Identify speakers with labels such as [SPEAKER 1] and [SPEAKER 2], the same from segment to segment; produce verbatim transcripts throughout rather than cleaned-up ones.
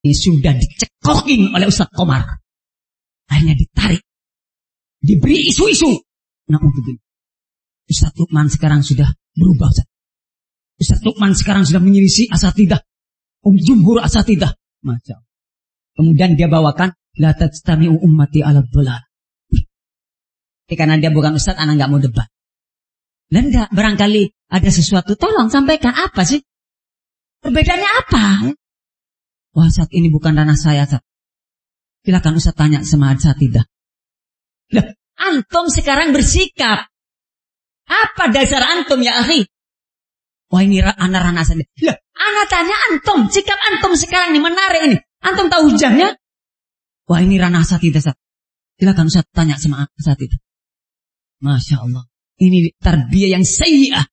[SPEAKER 1] Ini sudah dicekokin oleh Ustaz Komar. Akhirnya ditarik. Diberi isu-isu. Nah, untuk ini. Ustaz Lukman sekarang sudah berubah. Ustaz, Ustaz Lukman sekarang sudah menyelisih asatidah. Um jumhur asatidah. Masya Allah. Kemudian dia bawakan. La tajtami'u ummati ala dhalal. Karena dia bukan Ustaz, anak nggak mau debat. Dan enggak, barangkali ada sesuatu. Tolong sampaikan apa sih? Perbedaannya apa? Wah, Ustaz, ini bukan ranah saya, Ustaz. Silakan Ustaz tanya sama asatidah. Lah, antum sekarang bersikap. Apa dasar antum ya akhi? Wah, ini anak ranah saya. Lah, anak tanya antum, sikap antum sekarang ini menarik ini. Antum tahu hujahnya? Wah, ini ranah asatidah, Ustaz. Silakan Ustaz tanya sama asatidah. Masya Allah. Ini tarbiyah yang sayyi'ah.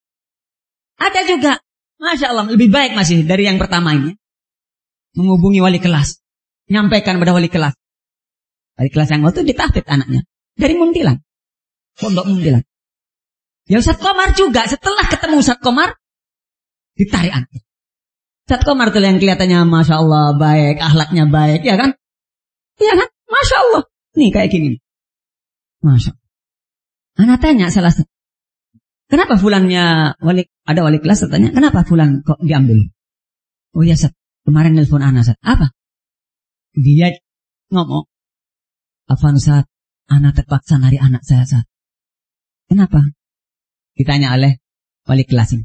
[SPEAKER 1] Ada juga. Masya Allah. Lebih baik masih dari yang pertama ini. Menghubungi wali kelas. Nyampaikan pada wali kelas. Wali kelas yang waktu ditahfidz anaknya. Dari Muntilan. Pondok Muntilan. Ya Ustaz Komar juga. Setelah ketemu Ustaz Komar. Ditarik anak. Ustaz Komar tuh yang kelihatannya Masya Allah baik. Akhlaknya baik. Ya kan? Ya kan? Masya Allah. Nih kayak gini. Masya Allah. Anak tanya salah satu. Kenapa fulannya wali, ada wali kelas tanya, kenapa fulan kok diambil? Oh ya Ustaz, kemarin nelpon anak Ustaz. Apa? Dia ngomong, Afan Ustaz, anak terpaksa nari anak saya Ustaz. Kenapa? Ditanya oleh wali kelas ini.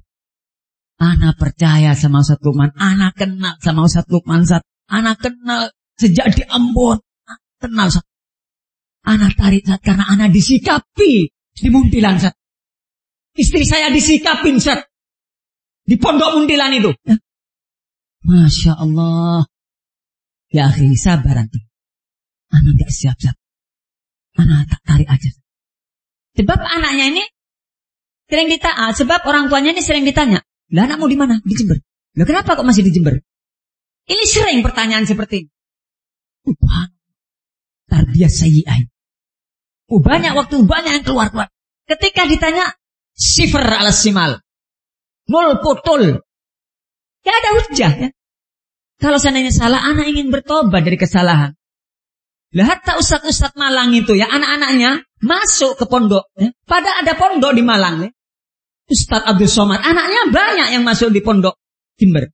[SPEAKER 1] Anak percaya sama Ustaz Lukman, anak kenal sama Ustaz Lukman Ustaz. Anak kenal sejak di Ambon. Kenal Ustaz. Anak tarik Ustaz karena anak disikapi. Di Muntilan, Ustaz. Istri saya disikapin, Ustaz. Di pondok Muntilan itu. Ya. Masya Allah. Ya akhi, sabar nanti. Anak gak siap, Ustaz. Anak tak tarik aja. Sebab anaknya ini sering ditanya, sebab orang tuanya ini sering ditanya. Lah anak mau di mana? Di Jember. Lah kenapa kok masih di Jember? Ini sering pertanyaan seperti ini. Subhanallah. Tarbiyah sayyi'ah. Oh, banyak waktu, banyak yang keluar-keluar. Ketika ditanya, sifar ala simal. Nol putul. Gak ada hujah. Ya? Kalau seandainya salah, anak ingin bertobat dari kesalahan. Lah hatta ustadz-ustadz Malang itu ya, anak-anaknya masuk ke pondok. Ya? Pada ada pondok di Malang. Ya? Ustadz Abdul Somad, anaknya banyak yang masuk di pondok Jember.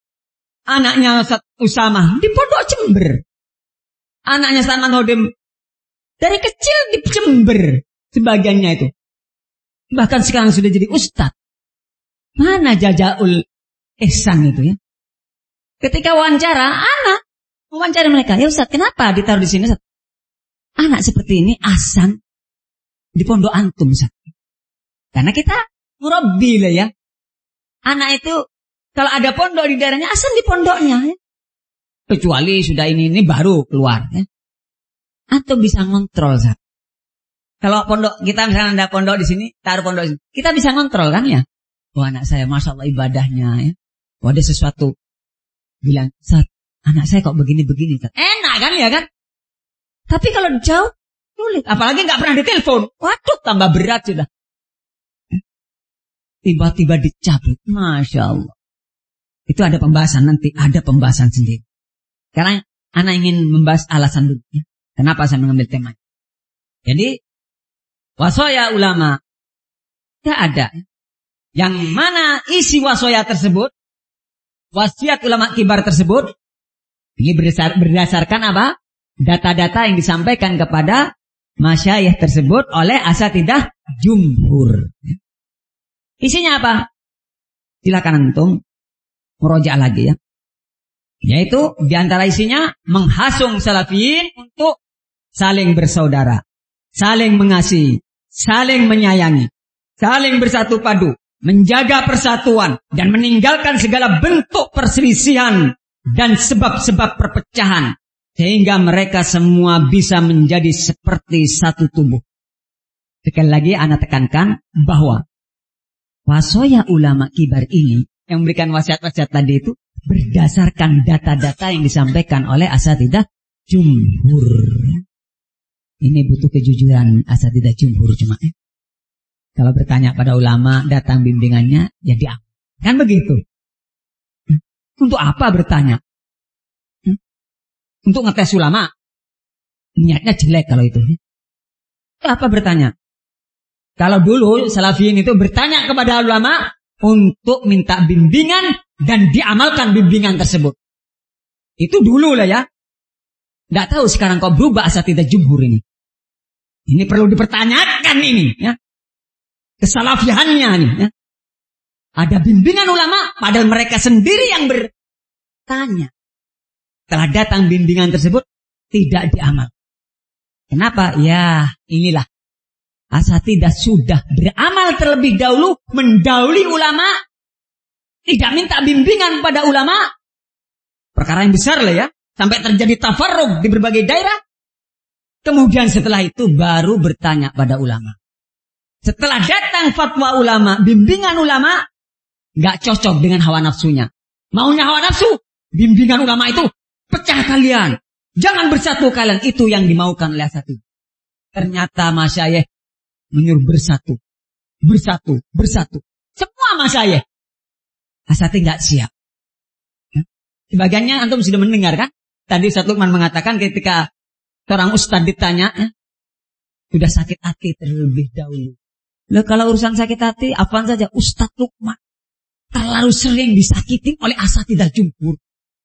[SPEAKER 1] Anaknya Ustadz Usamah, di pondok Jember. Anaknya Ustadz Manhodim, dari kecil di Jember sebagiannya itu. Bahkan sekarang sudah jadi ustadz. Mana Jazaul Ihsan itu ya? Ketika wawancara, anak wawancara mereka. Ya Ustadz, kenapa ditaruh di sini Ustadz? Anak seperti ini asan di pondok antum Ustadz. Karena kita murabbi lah ya. Anak itu kalau ada pondok di daerahnya asan di pondoknya ya. Kecuali sudah ini ini baru keluar ya. Antum bisa ngontrol, Zat. Kalau pondok kita misalnya ada pondok di sini, taruh pondok di sini, kita bisa ngontrol kan ya? Wah anak saya, masya Allah ibadahnya ya. Wah ada sesuatu bilang, Zat, anak saya kok begini-begini, Zat. Enak kan ya kan? Tapi kalau jauh, sulit. Apalagi nggak pernah ditelepon, waduh tambah berat sudah. Tiba-tiba dicabut, masya Allah. Itu ada pembahasan nanti, ada pembahasan sendiri. Sekarang anak ingin membahas alasan dulu ya. Kenapa saya mengambil tema? Jadi, wasoya ulama. Tidak ada. Yang mana isi wasoya tersebut, wasiat ulama kibar tersebut, ini berdasar, berdasarkan apa? Data-data yang disampaikan kepada masyayikh tersebut oleh asatidah jumhur. Isinya apa? Silakan antum murojaah lagi ya. Yaitu diantara isinya menghasung salafiyin untuk saling bersaudara, saling mengasihi, saling menyayangi, saling bersatu padu, menjaga persatuan, dan meninggalkan segala bentuk perselisihan dan sebab-sebab perpecahan, sehingga mereka semua bisa menjadi seperti satu tubuh. Sekali lagi anak tekankan bahwa wasoya ulama kibar ini, yang memberikan wasiat-wasiat tadi itu, berdasarkan data-data yang disampaikan oleh asatidah jumhur. Ini butuh kejujuran asatidah jumhur cuma eh. Kalau bertanya pada ulama datang bimbingannya, ya diam. Kan begitu. Untuk apa bertanya? untuk ngetes ulama. Niatnya jelek kalau itu. Apa bertanya? Kalau dulu Salafiyin itu bertanya kepada ulama untuk minta bimbingan dan diamalkan bimbingan tersebut. Itu dulu lah ya. Nggak tahu sekarang kok berubah asatidzah jumhur ini. Ini perlu dipertanyakan ini ya. Kesalafiannya ini ya. Ada bimbingan ulama padahal mereka sendiri yang bertanya. Setelah datang bimbingan tersebut tidak diamal. Kenapa? Ya, inilah asatidzah sudah beramal terlebih dahulu, mendahului ulama, tidak minta bimbingan pada ulama. Perkara yang besar lah ya, sampai terjadi tafarruq di berbagai daerah. Kemudian setelah itu baru bertanya pada ulama. Setelah datang fatwa ulama, bimbingan ulama, gak cocok dengan hawa nafsunya. Maunya hawa nafsu, bimbingan ulama itu pecah kalian. Jangan bersatu kalian. Itu yang dimaukan oleh asatidzah. Ternyata masyayikh menyuruh bersatu. Bersatu. Bersatu. Semua masyayikh. Asatidzah gak siap. Sebagiannya antum sudah mendengar kan? Tadi Ustaz Lukman mengatakan ketika seorang ustaz ditanya, ya, sudah sakit hati terlebih dahulu. Loh, kalau urusan sakit hati, apaan saja Ustaz Lukman terlalu sering disakiti oleh asatidzah jumhur.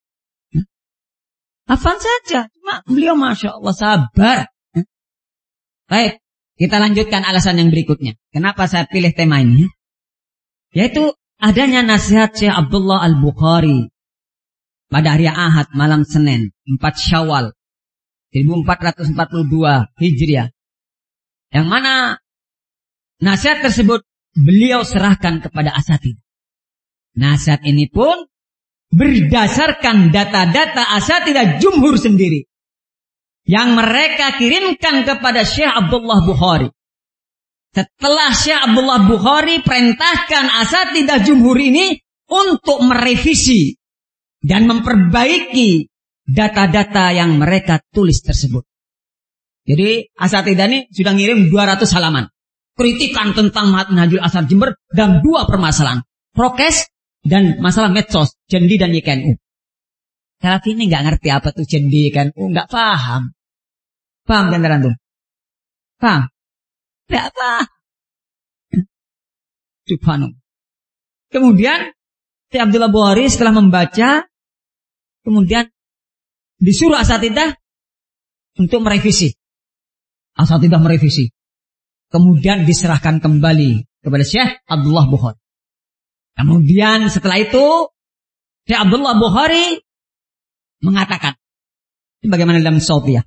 [SPEAKER 1] Apaan saja, cuma beliau Masya Allah sabar. Baik, kita lanjutkan alasan yang berikutnya. Kenapa saya pilih tema ini? Yaitu adanya nasihat Syekh Abdullah Al-Bukhari pada hari Ahad malam Senin empat Syawal seribu empat ratus empat puluh dua Hijriah. Yang mana nasihat tersebut beliau serahkan kepada asatidzah. Nasihat ini pun berdasarkan data-data asatidzah jumhur sendiri yang mereka kirimkan kepada Syekh Abdullah Bukhari. Setelah Syekh Abdullah Bukhari perintahkan asatidzah jumhur ini untuk merevisi dan memperbaiki data-data yang mereka tulis tersebut. Jadi asatidzah ini sudah ngirim dua ratus halaman kritikan tentang Manhajul Ashar Jember dan dua permasalahan, prokes dan masalah medsos, jendi dan Y K N U. Salafi ini nggak ngerti apa tuh jendi, Y K N U, nggak paham. Paham kan teman-teman? Paham? Nggak paham. Subhanallah. Kemudian Syekh Abdullah Bukhari setelah membaca, kemudian disuruh asatidzah untuk merevisi. Asatidzah merevisi. Kemudian diserahkan kembali kepada Syekh Abdullah Bukhari. Kemudian setelah itu Syekh Abdullah Bukhari mengatakan, bagaimana dalam Sawtiyah,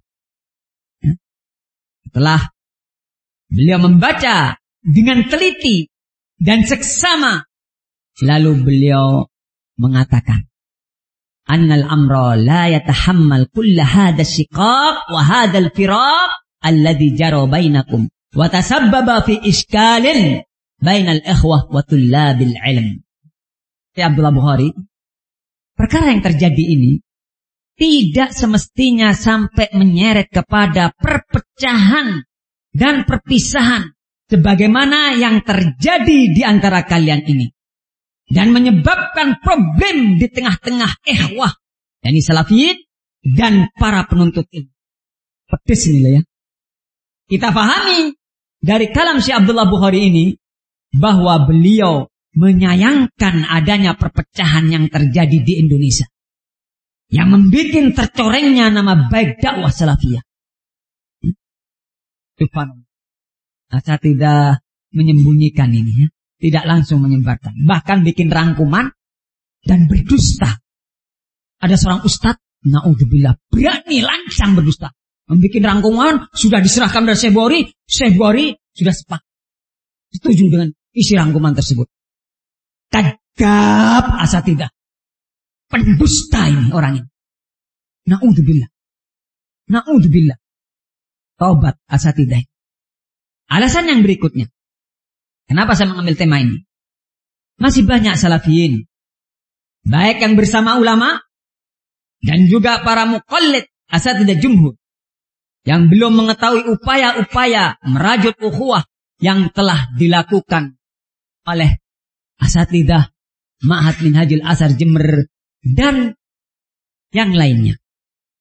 [SPEAKER 1] setelah beliau membaca dengan teliti dan seksama, lalu beliau mengatakan, annal amra la yatahammal kulla hadha shiqaq wa hadha al-firaq alladhi jara bainakum wa tasabbaba fi iskalin bainal ikhwah wa tullabil ilm. Ya Abdullah Bukhari, perkara yang terjadi ini tidak semestinya sampai menyeret kepada perpecahan dan perpisahan sebagaimana yang terjadi di antara kalian ini dan menyebabkan problem di tengah-tengah ikhwah yakni Salafiyin dan para penuntut ilmu. Pedes ini lah ya. Kita pahami dari kalam Syekh Abdullah Bukhari ini bahwa beliau menyayangkan adanya perpecahan yang terjadi di Indonesia yang membuat tercorengnya nama baik dakwah salafiyah. Subhanallah. Asatidzah menyembunyikan ini ya, tidak langsung menyebarkan, bahkan bikin rangkuman dan berdusta. Ada seorang ustadz, naudzubillah, berani langsung berdusta, membuat rangkuman sudah diserahkan dari Syekh Bukhari, Syekh Bukhari sudah sepakat, setuju dengan isi rangkuman tersebut. Kadzab asatidzah. Pendusta ini orang ini. Na'udzubillah. Na'udzubillah. Taubat asatidzah. Alasan yang berikutnya. Kenapa saya mengambil tema ini? Masih banyak salafiyin. Baik yang bersama ulama. Dan juga para muqallid asatidzah jumhur. Yang belum mengetahui upaya-upaya merajut ukhuwah yang telah dilakukan oleh asatidzah Ma'had Minhajul Ashar Jember dan yang lainnya.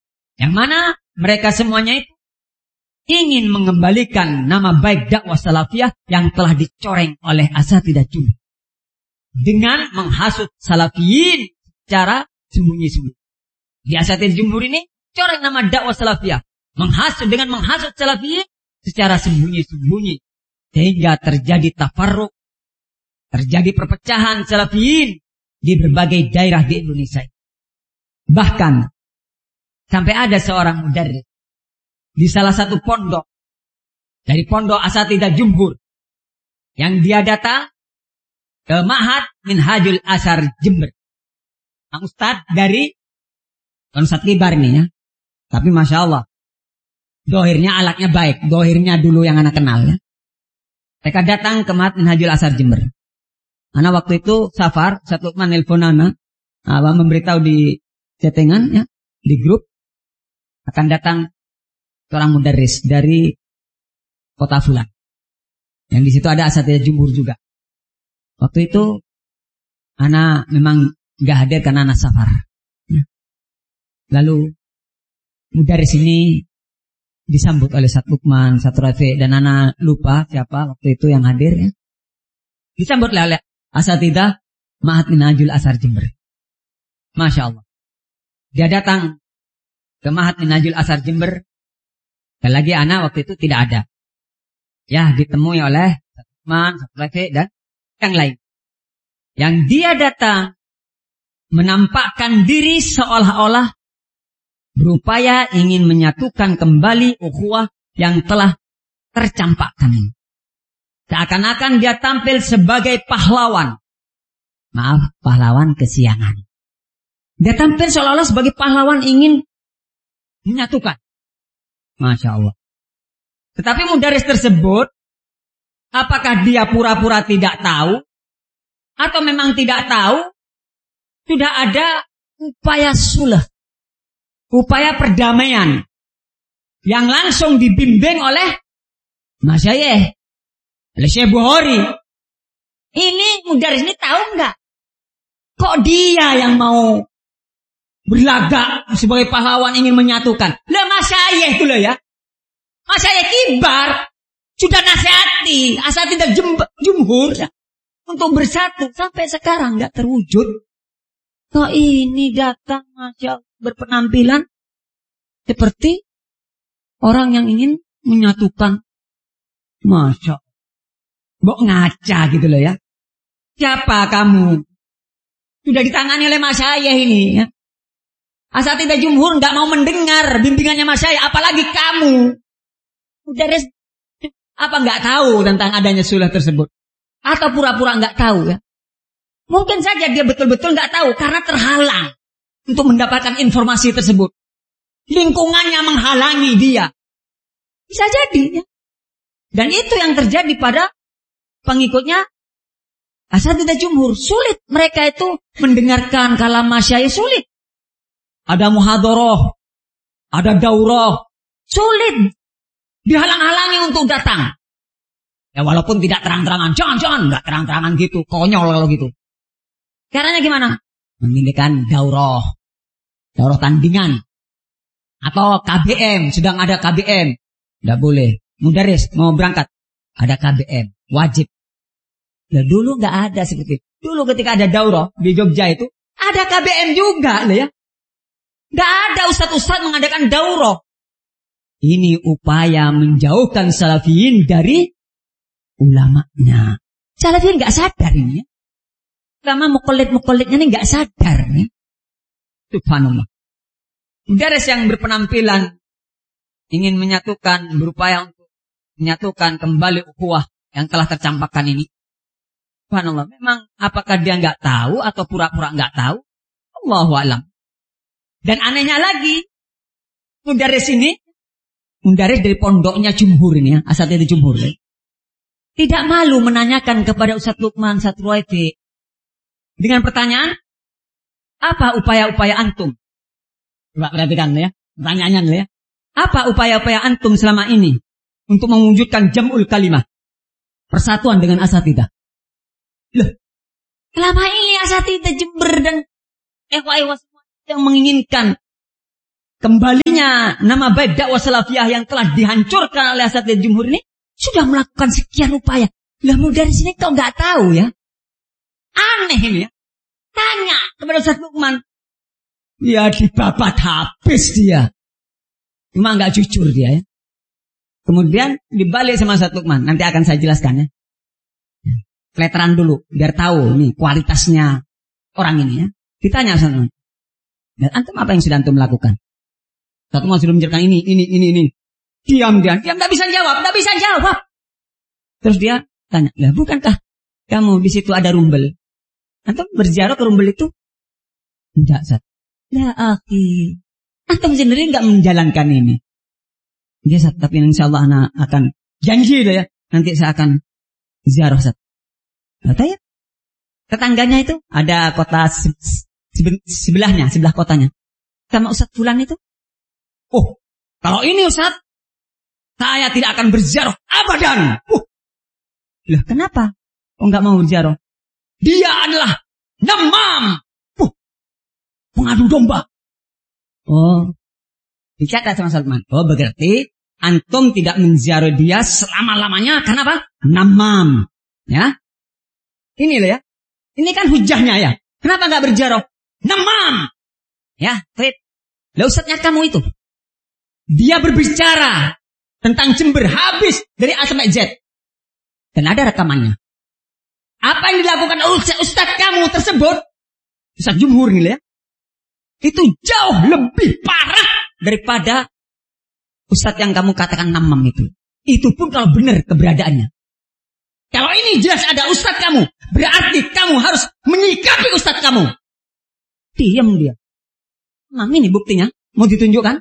[SPEAKER 1] Yang mana mereka semuanya itu ingin mengembalikan nama baik dakwah salafiyah yang telah dicoreng oleh asatidzah Jumbur dengan menghasut salafiyin secara sembunyi-sembunyi. Di asatidzah Jumbur ini coreng nama dakwah salafiyah, menghasut dengan menghasut salafiyin secara sembunyi-sembunyi, sehingga terjadi tafarruq, terjadi perpecahan salafiyin di berbagai daerah di Indonesia. Bahkan sampai ada seorang mudarris di salah satu pondok dari pondok asatidzah Jumbur yang dia datang ke Ma'had Minhajul Athar Jember. Ang Ustadz dari Ustadz Kibar ini ya. Tapi Masya Allah, dohirnya alatnya baik. Dohirnya dulu yang anak kenal ya. Mereka datang ke Ma'had Minhajul Athar Jember. Anak waktu itu safar, satu man nelfon anak, abang memberitahu di chattingan ya, di grup akan datang seorang mudarris dari kota Fulan. Yang di situ ada asatidzah Jumbur juga. Waktu itu anak memang nggak hadir karena anak safar. Lalu mudarris ini disambut oleh Ustaz Lukman, Ustaz Rafi, dan anak lupa siapa waktu itu yang hadir ya. Disambut oleh asatidzah Ma'had Minhajul Athar Jember. Masya Allah. Dia datang ke Ma'had Minhajul Athar Jember. Dan lagi anak waktu itu tidak ada. Ya, ditemui oleh Ustaz Lukman, Ustaz Rafi, dan yang lain. Yang dia datang menampakkan diri seolah-olah berupaya ingin menyatukan kembali ukhuwah yang telah tercampakkan ini. Seakan-akan dia tampil sebagai pahlawan. Maaf, pahlawan kesiangan. Dia tampil seolah-olah sebagai pahlawan ingin menyatukan. Masya Allah. Tetapi mudarris tersebut, apakah dia pura-pura tidak tahu? Atau memang tidak tahu? Sudah ada upaya sulh. Upaya perdamaian. Yang langsung dibimbing oleh Masyayikh. Oleh Syekh Bukhari. Ini mudarris ini tahu enggak? Kok dia yang mau berlagak sebagai pahlawan ingin menyatukan? Lah Masyayikh itu loh ya. Masyayikh Kibar sudah nasihati asatidzah Jumbur ya, untuk bersatu sampai sekarang enggak terwujud. Kok ini datang Masya Allah, berpenampilan seperti orang yang ingin menyatukan. Masya Allah. Mbok ngaca gitu loh ya. Siapa kamu? Sudah ditangani oleh Masyayikh ini ya. Asatidzah Jumhur enggak mau mendengar bimbingannya Masyayikh, apalagi kamu. Mudarris apa enggak tahu tentang adanya sulh tersebut? Atau pura-pura enggak tahu ya? Mungkin saja dia betul-betul enggak tahu karena terhalang untuk mendapatkan informasi tersebut. Lingkungannya menghalangi dia. Bisa jadi ya. Dan itu yang terjadi pada pengikutnya asatidzah Jumhur. Sulit mereka itu mendengarkan kalam Masyayikh, sulit. Ada muhadharah, ada daurah, sulit. Dihalang-halangi untuk datang. Ya walaupun tidak terang-terangan, jangan-jangan enggak terang-terangan gitu, konyol kalau gitu. Caranya gimana? Mengadakan daurah, daurah tandingan, atau K B M, sedang ada K B M, enggak boleh. Mudarris mau berangkat, ada K B M, wajib. Nah, dulu enggak ada seperti itu. Dulu ketika ada daurah di Jogja itu, ada K B M juga loh ya. Enggak ada ustadz-ustadz mengadakan daurah. Ini upaya menjauhkan salafiyin dari ulamanya. Salafiyin enggak sadar ini ya. Ulama muqallid-muqallidnya ini enggak sadar ya. Subhanallah. Mudarris yang berpenampilan ingin menyatukan, berupaya untuk menyatukan kembali ukhuwah yang telah tercampakkan ini. Subhanallah. Memang apakah dia enggak tahu atau pura-pura enggak tahu? Allahu a'lam. Dan anehnya lagi, mudarris ini, mudarris dari pondoknya Jumhur ini ya, asatidzah Jumhur ya, tidak malu menanyakan kepada Ustaz Lukman, Ustaz Ruwaidi dengan pertanyaan, apa upaya-upaya antum? Coba perhatikan ya, pertanyaannya ya. Apa upaya-upaya antum selama ini untuk mewujudkan jam'ul kalimah, persatuan dengan asatidzah? Loh, selama ini asatidzah Jember dan ehwa-ehwa semua yang menginginkan kembali artinya nama baik dakwah salafiyah yang telah dihancurkan oleh asatidz jumhur ini sudah melakukan sekian upaya. Lah mudaris ini kau nggak tahu ya? Aneh ini ya. Tanya kepada Ustaz Lukman. Ya dibabat habis dia. Cuma nggak jujur dia ya. Kemudian dibalik sama Ustaz Lukman. Nanti akan saya jelaskan ya. Kleteran dulu biar tahu nih kualitasnya orang ini ya. Ditanya Ustaz Lukman. Dan antum apa yang sudah antum lakukan? Ustaz Lukman sudah menjelaskan ini, ini, ini, ini. Diam dia, diam, nggak bisa jawab, nggak bisa jawab. Terus dia tanya, lah bukankah kamu di situ ada rumbel? Antum berziarah ke rumbel itu? Enggak, Ustaz. Ya akhi, antum sendiri nggak menjalankan ini. Ya Ustaz, tapi insya Allah anak akan janji ya, nanti saya akan ziarah Ustaz. Kata ya, tetangganya itu ada kota se se sebelahnya, sebelah kotanya. Sama Ustaz Fulan itu. Oh, kalau ini Ustaz, saya tidak akan berziarah abadan. Uh. Lah kenapa? Oh nggak mau berziarah? Dia adalah namam. Uh. Pengadu domba. Oh. Dicatat sama Salman. Oh berarti antum tidak menziarah dia selama-lamanya karena apa? Namam. Ya. Ini loh ya. Ini kan hujahnya ya. Kenapa nggak berziarah? Namam. Ya, fit. Lah ustadznya kamu itu. Dia berbicara tentang Jember habis dari A sampai Z. Dan ada rekamannya. Apa yang dilakukan oleh ustadz kamu tersebut, Ustadz Jumhur nih ya, itu jauh lebih parah daripada ustadz yang kamu katakan namam itu. Itu pun kalau benar keberadaannya. Kalau ini jelas ada ustadz kamu, berarti kamu harus menyikapi ustadz kamu. Diam dia. Nah ini buktinya, mau ditunjukkan?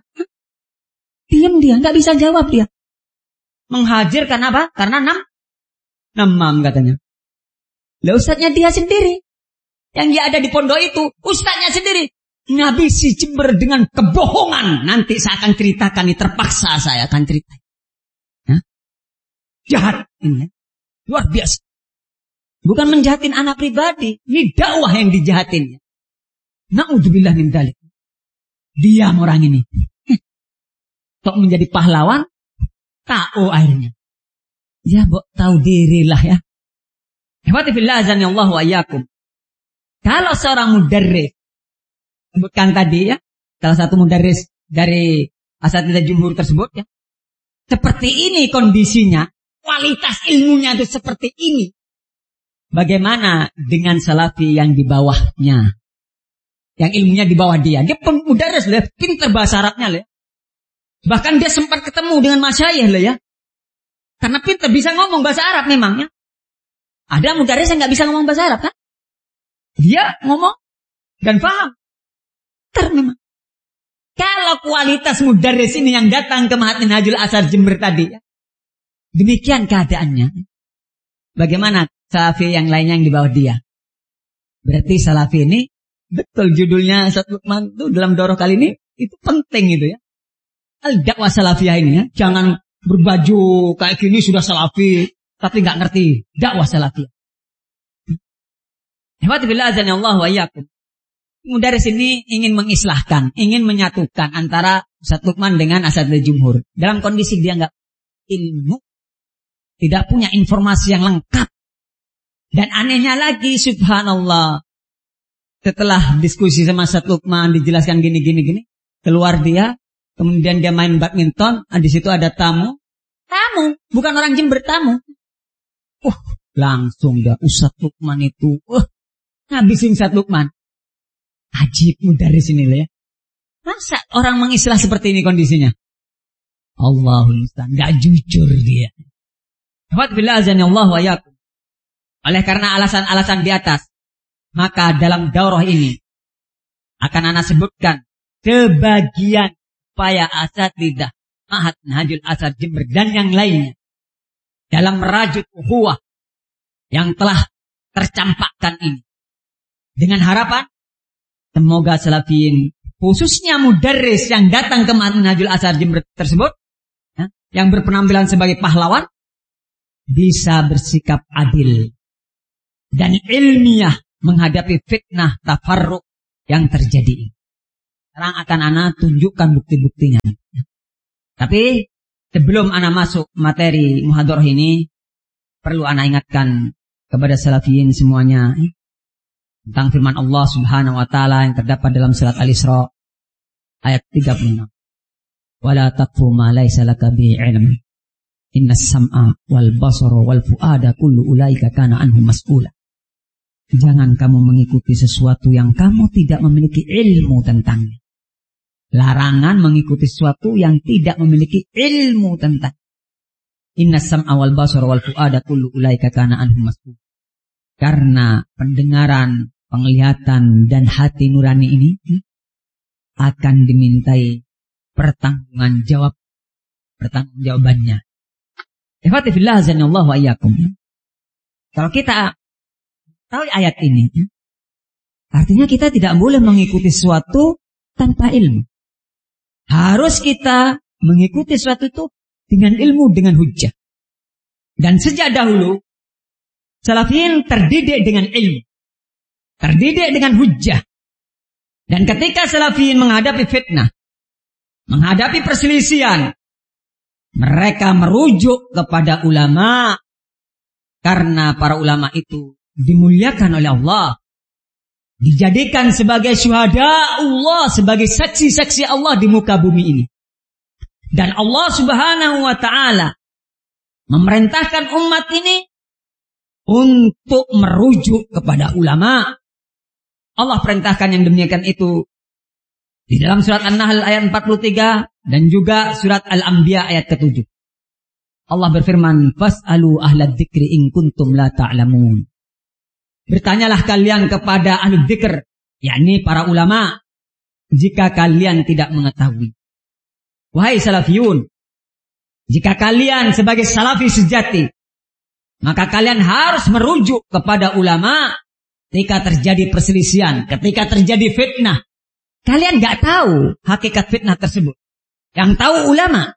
[SPEAKER 1] Diam dia, nggak bisa jawab dia. Menghajar karena apa? Karena nam, namam katanya. Lah ustadznya dia sendiri. Yang dia ada di pondok itu, ustadznya sendiri. Ngabisi Jember dengan kebohongan. Nanti saya akan ceritakan, ini terpaksa saya akan cerita. Hah? Jahat ini. Luar biasa. Bukan menjahatin anak pribadi. Ini dakwah yang dijahatin. Na'udzubillah min dzalik. Diam orang ini. Kok menjadi pahlawan? Tahu akhirnya. Ya, bok tahu dirilah ya. Ihwati fillah azani Allah wa iyyakum. Kalau seorang mudarris, sebutkan tadi ya, salah satu mudarris dari asatidz jumhur tersebut ya. Seperti ini kondisinya, kualitas ilmunya itu seperti ini. Bagaimana dengan salafi yang di bawahnya? Yang ilmunya di bawah dia. Dia mudarris loh, pintar bahasa Arabnya loh. Bahkan dia sempat ketemu dengan masyayikh loh ya. Karena pintar bisa ngomong bahasa Arab memangnya. Ada mudarris yang nggak bisa ngomong bahasa Arab kan? Dia ngomong dan paham. Pintar memang. Kalau kualitas mudarris ini yang datang ke Mahat Minhajul Athar Jember tadi ya. Demikian keadaannya. Bagaimana salafi yang lainnya yang di bawah dia? Berarti salafi ini betul judulnya Ustaz Lukman itu dalam daurah kali ini itu penting itu ya. Al-dakwah salafiyah ini ya. Jangan berbaju kayak gini sudah salafi. Tapi gak ngerti dakwah salafiyah. Ihwati billah azani Allah wa iyyakum. Mudarris ini ingin mengislahkan. Ingin menyatukan antara Ustaz Lukman dengan asatidz jumhur. Dalam kondisi dia gak ilmu. Tidak punya informasi yang lengkap. Dan anehnya lagi subhanallah. Setelah diskusi sama Ustaz Lukman dijelaskan gini-gini-gini. Keluar dia. Kemudian dia main badminton, di situ ada tamu. Tamu, bukan orang Jember, tamu. Uh, langsung dia Ustaz Lukman itu. Uh, ngabisin Ustaz Lukman. Ajib mudarris ini ya. Masa orang mengislah seperti ini kondisinya? Allahul musta'an, enggak jujur dia. Wa billah azani Allah wa iyyakum. Oleh karena alasan-alasan di atas, maka dalam daurah ini akan ana sebutkan sebagian upaya asatidzah Mahat Minhajul Athar Jember dan yang lainnya dalam merajut ukhuwah yang telah tercampakkan ini dengan harapan semoga salafiyin khususnya mudarris yang datang ke Mahat Minhajul Athar Jember tersebut ya, yang berpenampilan sebagai pahlawan bisa bersikap adil dan ilmiah menghadapi fitnah tafarruq yang terjadi. Sekarang akan ana tunjukkan bukti-buktinya. Tapi sebelum ana masuk materi muhadharah ini, perlu ana ingatkan kepada salafiyin semuanya tentang firman Allah Subhanahu wa taala yang terdapat dalam surat Al-Isra ayat tiga puluh enam. Wala taqfu ma laysa laka bihi ilm. Innas sam'a wal basara wal fuada kullu ulaika kana anhu mas'ula. Jangan kamu mengikuti sesuatu yang kamu tidak memiliki ilmu tentangnya. Larangan mengikuti sesuatu yang tidak memiliki ilmu tentang. Innas sam'a wal basara wal fuada kullu ulaika kana anhu mas'ula. Karena pendengaran, penglihatan dan hati nurani ini akan dimintai pertanggungan jawab, pertanggungjawabannya. Ihwati fillah azanallahu wa iyyakum. Kalau kita tahu ayat ini, artinya kita tidak boleh mengikuti sesuatu tanpa ilmu. Harus kita mengikuti sesuatu itu dengan ilmu, dengan hujjah. Dan sejak dahulu, salafiyin terdidik dengan ilmu. Terdidik dengan hujjah. Dan ketika salafiyin menghadapi fitnah, menghadapi perselisihan, mereka merujuk kepada ulama. Karena para ulama itu dimuliakan oleh Allah. Dijadikan sebagai syuhada Allah, sebagai saksi-saksi Allah di muka bumi ini. Dan Allah Subhanahu wa ta'ala memerintahkan umat ini untuk merujuk kepada ulama. Allah perintahkan yang demikian itu di dalam surat An-Nahl ayat empat puluh tiga dan juga surat Al-Anbiya ayat ketujuh. Allah berfirman, "Fas'alu ahlad dzikri in kuntum la ta'lamun." Bertanyalah kalian kepada ahli dzikr, yakni para ulama, jika kalian tidak mengetahui. Wahai salafiyun, jika kalian sebagai salafi sejati, maka kalian harus merujuk kepada ulama ketika terjadi perselisihan, ketika terjadi fitnah. Kalian gak tahu hakikat fitnah tersebut. Yang tahu ulama.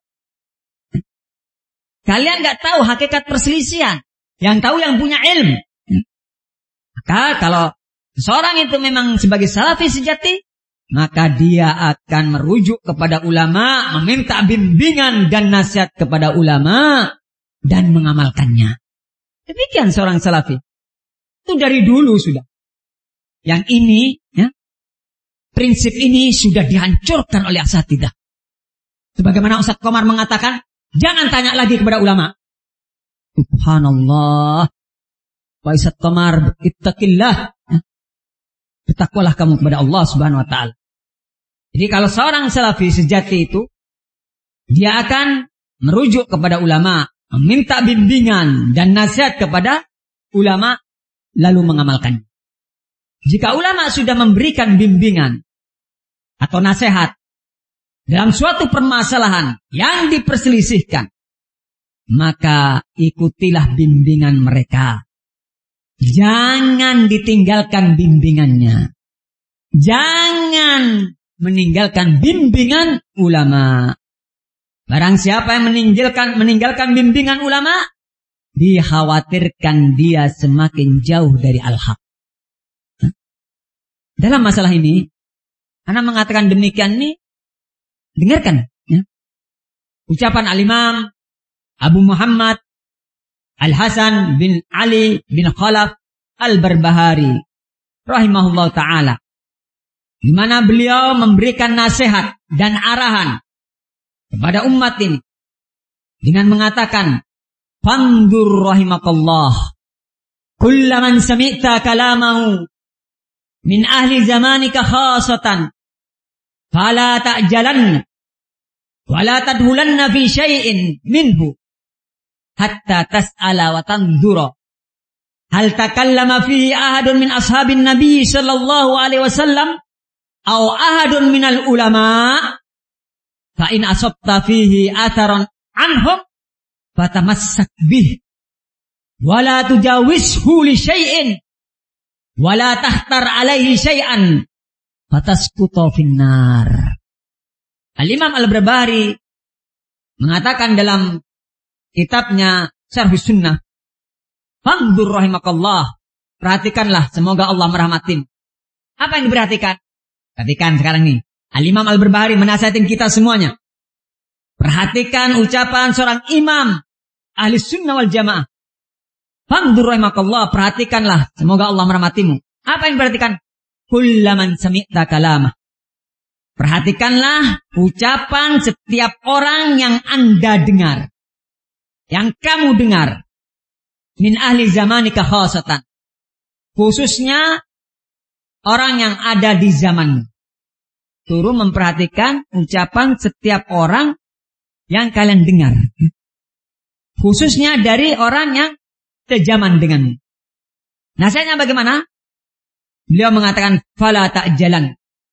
[SPEAKER 1] Kalian gak tahu hakikat perselisihan. Yang tahu yang punya ilmu. Maka kalau seorang itu memang sebagai salafi sejati, maka dia akan merujuk kepada ulama, meminta bimbingan dan nasihat kepada ulama, dan mengamalkannya. Demikian seorang salafi. Itu dari dulu sudah. Yang ini, ya, prinsip ini sudah dihancurkan oleh asatidah. Sebagaimana Ustaz Komar mengatakan, jangan tanya lagi kepada ulama. Subhanallah. Wa Ustaz Komar, ittaqillah. Bertakwalah kamu kepada Allah Subhanahu wa ta'ala. Jadi kalau seorang salafi sejati itu, dia akan merujuk kepada ulama, meminta bimbingan dan nasihat kepada ulama, lalu mengamalkannya. Jika ulama sudah memberikan bimbingan atau nasihat dalam suatu permasalahan yang diperselisihkan, maka ikutilah bimbingan mereka. Jangan ditinggalkan bimbingannya. Jangan meninggalkan bimbingan ulama. Barang siapa yang meninggalkan meninggalkan bimbingan ulama, dikhawatirkan dia semakin jauh dari al-haq. Dalam masalah ini, ana mengatakan demikian ini, dengarkan ya. Ucapan al-Imam Abu Muhammad Al-Hasan bin Ali bin Khalaf Al-Barbahari rahimahullah ta'ala, di mana beliau memberikan nasihat dan arahan kepada umat ini dengan mengatakan, "Fandur rahimakallah, kullaman sami'ta kalamahu min ahli zamanika khasatan, fala ta'jalan wa la tadhulanna fi syai'in minhu hatta tas'ala wa tandura hal takallama fihi ahadun min ashabin nabi sallallahu alaihi wasallam aw ahadun minal ulama, fa in asabta fihi atharan anhum fatamassak bih wa la tujawizhu li syai'in wa la tahtar alaihi syai'an fatasqutu finnar." Al-Imam Al-Barbahari mengatakan dalam kitabnya Syarhus Sunnah, "Fandur rahimakallah." Perhatikanlah, semoga Allah merahmatimu. Apa yang diperhatikan? Perhatikan sekarang nih. Al-Imam Al-Barbahari menasihatin kita semuanya. Perhatikan ucapan seorang imam ahli sunnah wal jamaah. Fandur rahimakallah, perhatikanlah. Semoga Allah merahmatimu. Apa yang perhatikan? Kullaman sami'ta kalamah. Perhatikanlah ucapan setiap orang yang Anda dengar. Yang kamu dengar. Min ahli zamanika khasatan. Khususnya orang yang ada di zamanmu. Turun memperhatikan ucapan setiap orang yang kalian dengar. Khususnya dari orang yang sejaman denganmu. Nasihatnya bagaimana? Beliau mengatakan, fala ta'jalan.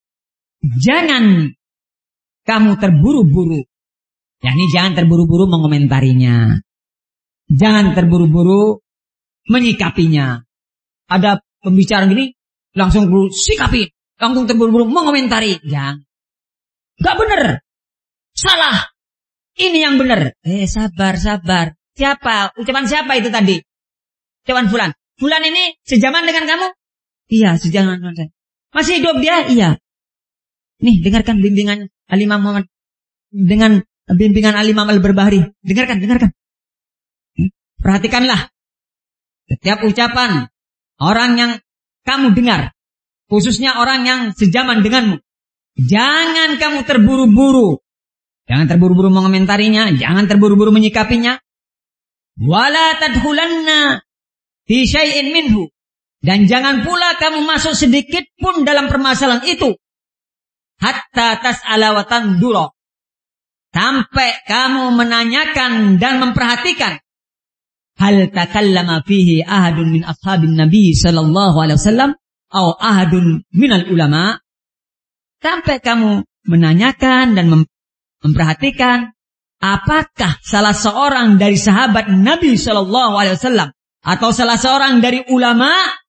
[SPEAKER 1] Jangan kamu terburu-buru. Yani jangan terburu-buru mengomentarinya. Jangan terburu-buru menyikapinya. Ada pembicaraan gini, langsung sikapi. Langsung terburu-buru mengomentari. Jangan. Gak benar. Salah. Ini yang benar. Eh sabar, sabar. Siapa? Ucapan siapa itu tadi? Ucapan fulan. Fulan ini sejaman dengan kamu? Iya, sejaman dengan saya. Masih hidup dia? Iya. Nih, dengarkan bimbingan Al-Imam Muhammad. Dengan bimbingan Al-Imam Al-Barbahari. Dengarkan, dengarkan. Perhatikanlah. Setiap ucapan orang yang kamu dengar. Khususnya orang yang sejaman denganmu. Jangan kamu terburu-buru. Jangan terburu-buru mengomentarinya. Jangan terburu-buru menyikapinya. Wala tadkhulanna fi syai'in minhu. Dan jangan pula kamu masuk sedikit pun dalam permasalahan itu. Hatta tas'ala wa tandura. Sampai kamu menanyakan dan memperhatikan. Hal takallama fihi ahadun min ashabin Nabi sallallahu alaihi wasallam. Atau ahadun minal ulama. Sampai kamu menanyakan dan mem- memperhatikan. Apakah salah seorang dari sahabat Nabi sallallahu alaihi wasallam. Atau salah seorang dari ulama.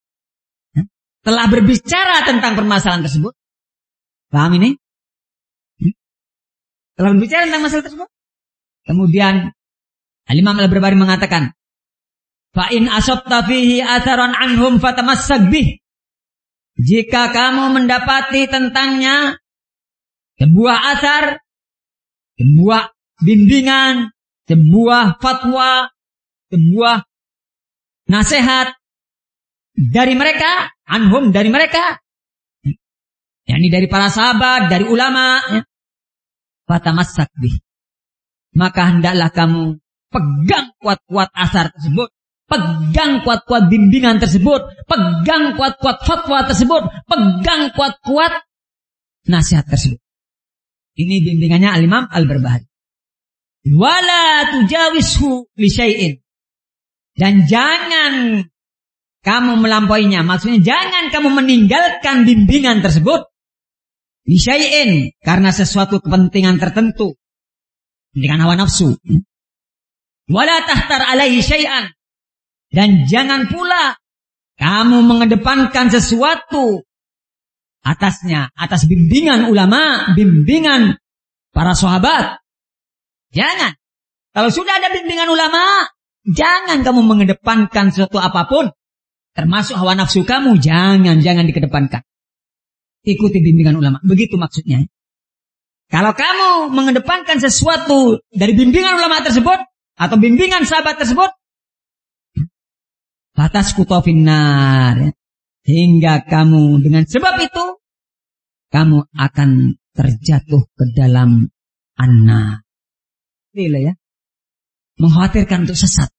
[SPEAKER 1] Telah berbicara tentang permasalahan tersebut. Paham ini? Hmm? Telah berbicara tentang masalah tersebut. Kemudian Al-Imam Al-Barbahari mengatakan, fa in asabta fihi atharan anhum fatamassak bih. Jika kamu mendapati tentangnya sebuah athar, sebuah bimbingan, sebuah fatwa, sebuah nasihat dari mereka, anhum dari mereka, yakni dari para sahabat, dari ulama, ya. Fatamassak bih. Maka hendaklah kamu pegang kuat-kuat asar tersebut, pegang kuat-kuat bimbingan tersebut, pegang kuat-kuat fatwa tersebut, pegang kuat-kuat nasihat tersebut. Ini bimbingannya Al-Imam Al-Barbahari. Wala tujawishu li syai'in. Dan jangan kamu melampauinya. Maksudnya jangan kamu meninggalkan bimbingan tersebut. Li syai'in. Karena sesuatu kepentingan tertentu. Dengan hawa nafsu. Wala tahtar alaihi syai'an. Dan jangan pula kamu mengedepankan sesuatu atasnya. Atas bimbingan ulama. Bimbingan para sahabat. Jangan. Kalau sudah ada bimbingan ulama. Jangan kamu mengedepankan sesuatu apapun. Termasuk hawa nafsu kamu, jangan, jangan dikedepankan. Ikuti bimbingan ulama. Begitu maksudnya. Kalau kamu mengedepankan sesuatu dari bimbingan ulama tersebut, atau bimbingan sahabat tersebut, batas kutofinnar. Hingga kamu dengan sebab itu, kamu akan terjatuh ke dalam anna. Inilah ya. Mengkhawatirkan untuk sesat.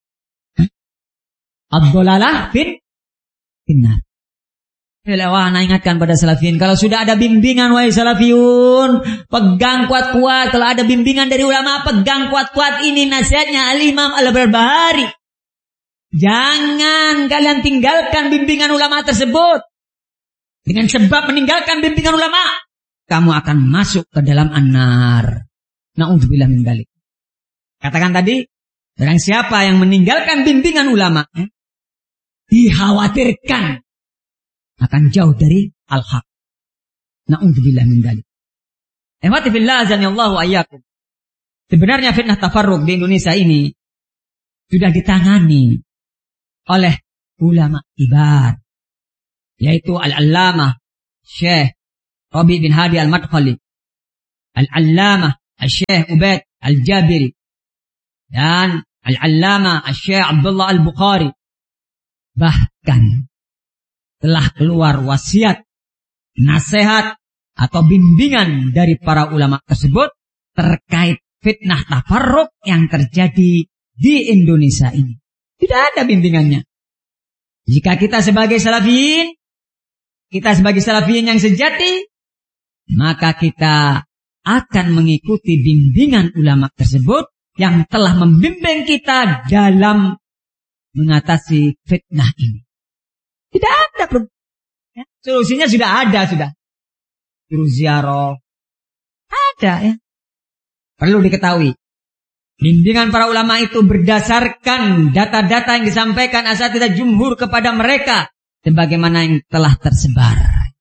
[SPEAKER 1] Ad-dhalalah fin finnar. Wah, nah ingatkan pada salafiyun. Kalau sudah ada bimbingan, wahai salafiyun, pegang kuat-kuat. Kalau ada bimbingan dari ulama, pegang kuat-kuat. Ini nasihatnya Al-Imam Al-Barbahari. Jangan kalian tinggalkan bimbingan ulama tersebut. Dengan sebab meninggalkan bimbingan ulama, kamu akan masuk ke dalam an-nar. Na'udzubillah min dzalik. Katakan tadi, barang siapa yang meninggalkan bimbingan ulama, eh, dikhawatirkan akan jauh dari al-haq. Na'udzubillah min dzalik. Ihwati fillah azanillahu ayyakum. Sebenarnya fitnah tafarruq di Indonesia ini sudah ditangani oleh ulama kibar, yaitu Al-Allamah Syekh Rabi bin Hadi al-Madkhali, Al-Allamah Al-Syekh Ubaid Al-Jabiri, dan Al-Allamah Al-Syekh Abdullah Al-Bukhari. Bahkan telah keluar wasiat, nasihat atau bimbingan dari para ulama tersebut terkait fitnah tafarruq yang terjadi di Indonesia ini. Tidak ada bimbingannya. Jika kita sebagai salafiyin, kita sebagai salafiyin yang sejati, maka kita akan mengikuti bimbingan ulama tersebut yang telah membimbing kita dalam mengatasi fitnah ini. Tidak ada problem. Ya, solusinya sudah ada, sudah. Suruh ziarah. Ada ya. Perlu diketahui. Bimbingan para ulama itu berdasarkan data-data yang disampaikan asatidzah jumhur kepada mereka. Sebagaimana yang telah tersebar.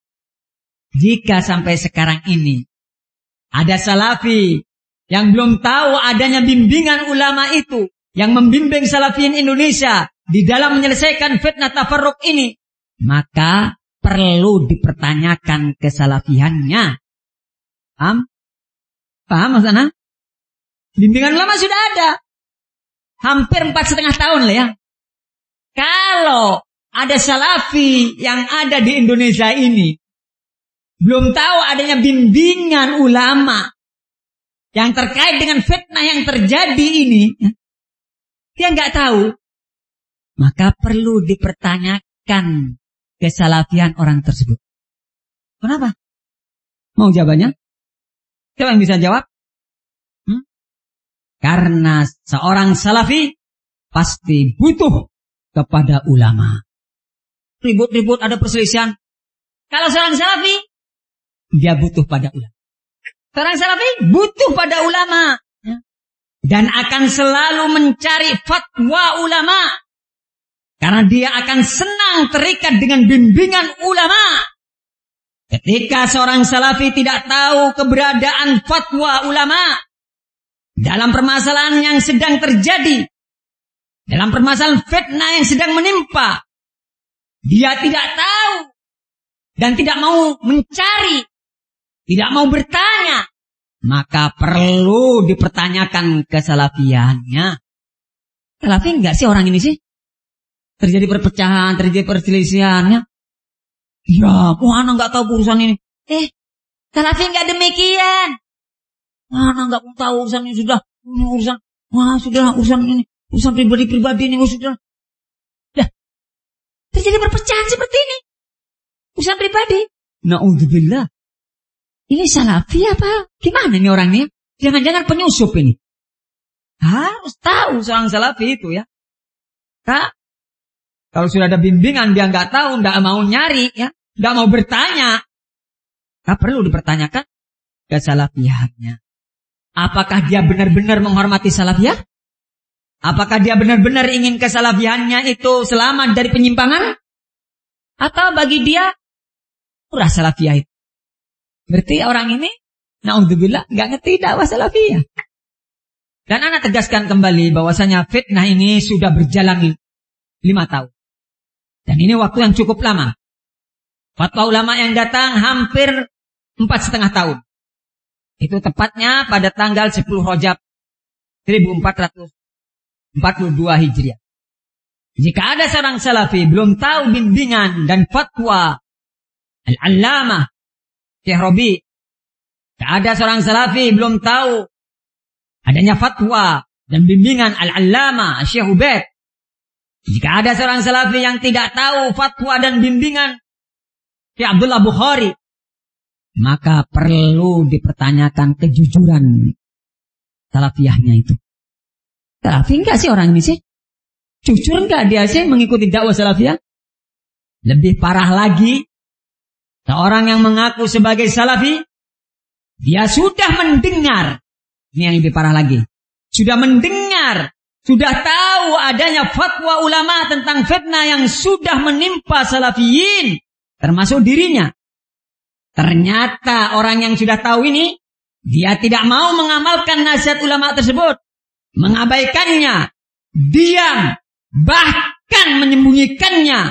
[SPEAKER 1] Jika sampai sekarang ini ada salafi yang belum tahu adanya bimbingan ulama itu yang membimbing salafiyin Indonesia di dalam menyelesaikan fitnah tafarruq ini, maka perlu dipertanyakan kesalafiannya. Paham? Paham maksudnya? Bimbingan ulama sudah ada. Hampir empat setengah tahun lah ya. Kalau ada salafi yang ada di Indonesia ini belum tahu adanya bimbingan ulama yang terkait dengan fitnah yang terjadi ini, dia nggak tahu, maka perlu dipertanyakan kesalafian orang tersebut. Kenapa? Mau jawabannya? Siapa yang bisa jawab? Hmm? Karena seorang salafi pasti butuh kepada ulama. Ribut-ribut ada perselisihan. Kalau seorang salafi, dia butuh pada ulama. Seorang salafi butuh pada ulama. Ya. Dan akan selalu mencari fatwa ulama. Karena dia akan senang terikat dengan bimbingan ulama. Ketika seorang salafi tidak tahu keberadaan fatwa ulama dalam permasalahan yang sedang terjadi, dalam permasalahan fitnah yang sedang menimpa, dia tidak tahu dan tidak mau mencari, tidak mau bertanya, maka perlu dipertanyakan kesalafiannya. Salafi enggak sih orang ini sih? Terjadi perpecahan, terjadi perselisihannya. Ya, oh anak enggak tahu urusan ini. Eh, salafi enggak demikian. Anak enggak tahu urusan ini sudah. Ini urusan, wah sudah urusan ini, urusan pribadi-pribadi ini, oh, sudah. Dah, terjadi perpecahan seperti ini. Urusan pribadi. Na'udzubillah. Ini salafi apa? Gimana ini orangnya? Jangan-jangan penyusup ini. Harus tahu seorang salafi itu ya. Nah, kalau sudah ada bimbingan dia nggak tahu, nggak mau nyari, ya, nggak mau bertanya, nah, perlu dipertanyakan kesalafiannya. Apakah dia benar-benar menghormati salafiyah? Apakah dia benar-benar ingin kesalafiannya itu selamat dari penyimpangan? Atau bagi dia murah salafiyah itu? Berarti orang ini, na'udzubillah, nggak ngerti dakwah salafiyah. Dan anak tegaskan kembali bahwasanya fitnah ini sudah berjalan lima tahun. Dan ini waktu yang cukup lama. Fatwa ulama yang datang hampir empat setengah tahun. Itu tepatnya pada tanggal sepuluh Rajab seribu empat ratus empat puluh dua Hijriah. Jika ada seorang salafi belum tahu bimbingan dan fatwa Al-Allamah Syekh Rabi, jika ada seorang salafi belum tahu adanya fatwa dan bimbingan Al-Allamah Syekh Ubaid, jika ada seorang salafi yang tidak tahu fatwa dan bimbingan Syekh Abdullah Bukhari, maka perlu dipertanyakan kejujuran salafiyahnya itu. Salafi enggak sih orang ini sih? Jujur enggak dia sih mengikuti dakwah salafiyah? Lebih parah lagi, seorang yang mengaku sebagai salafi, dia sudah mendengar, ini yang lebih parah lagi, sudah mendengar, sudah tahu adanya fatwa ulama tentang fitnah yang sudah menimpa salafiyin, termasuk dirinya. Ternyata orang yang sudah tahu ini, dia tidak mau mengamalkan nasihat ulama tersebut, mengabaikannya, diam, bahkan menyembunyikannya,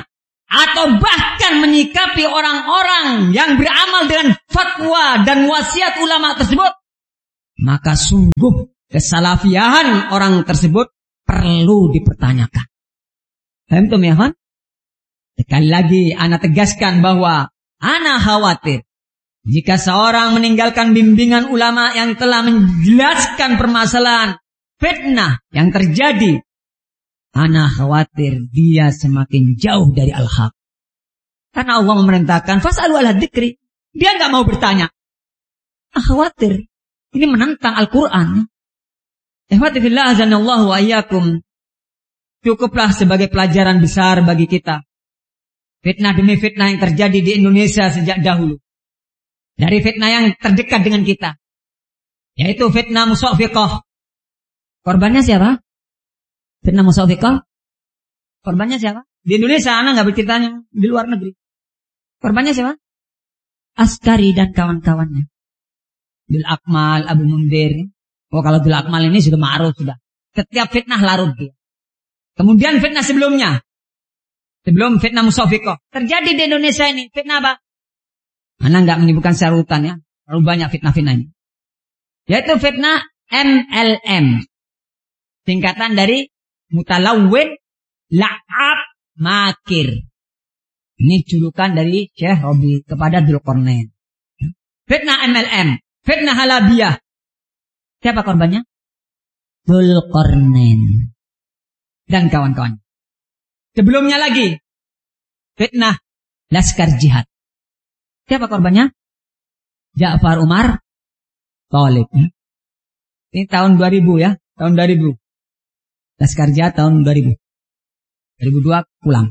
[SPEAKER 1] atau bahkan menyikapi orang-orang yang beramal dengan fatwa dan wasiat ulama tersebut, maka sungguh kesalafiahan orang tersebut perlu dipertanyakan. Paham tuh ya, kan? Sekali lagi ana tegaskan bahwa ana khawatir jika seorang meninggalkan bimbingan ulama yang telah menjelaskan permasalahan fitnah yang terjadi, ana khawatir dia semakin jauh dari al-haq. Karena Allah memerintahkan fas'alu ala dzikri. Dia enggak mau bertanya. Ah, khawatir. Ini menentang Al-Qur'an. Ihwati fillah azanallahu wa iyyakum. Cukuplah sebagai pelajaran besar bagi kita. Fitnah demi fitnah yang terjadi di Indonesia sejak dahulu. Dari fitnah yang terdekat dengan kita, yaitu fitnah musawwiqah. Korbannya siapa? Fitnah musawwiqah. Korbannya siapa? Di Indonesia, anak nggak berceritanya. Di luar negeri. Korbannya siapa? Askari dan kawan-kawannya. Bil Akmal, Abu Mundir. Oh, kalau Bil Akmal ini sudah ma'ruf sudah. Setiap fitnah larut dia. Kemudian fitnah sebelumnya. Sebelum fitnah musawwiqah. Terjadi di Indonesia ini. Fitnah apa? Anak nggak menyebutkan secara urutan ya. Terlalu banyak fitnah-fitnah ini. Yaitu fitnah M L M. Singkatan dari mutalawwin, la'ab, makir. Ini julukan dari Syekh Robi kepada Dzulqarnain. Fitnah M L M. Fitnah halabiyah. Siapa korbannya? Dzulqarnain dan kawan-kawan. Sebelumnya lagi fitnah Laskar Jihad. Siapa korbannya? Ja'far Umar Thalib. Ini tahun dua ribu ya, tahun dua ribu. Laskar Jihad tahun dua ribu. dua ribu dua pulang.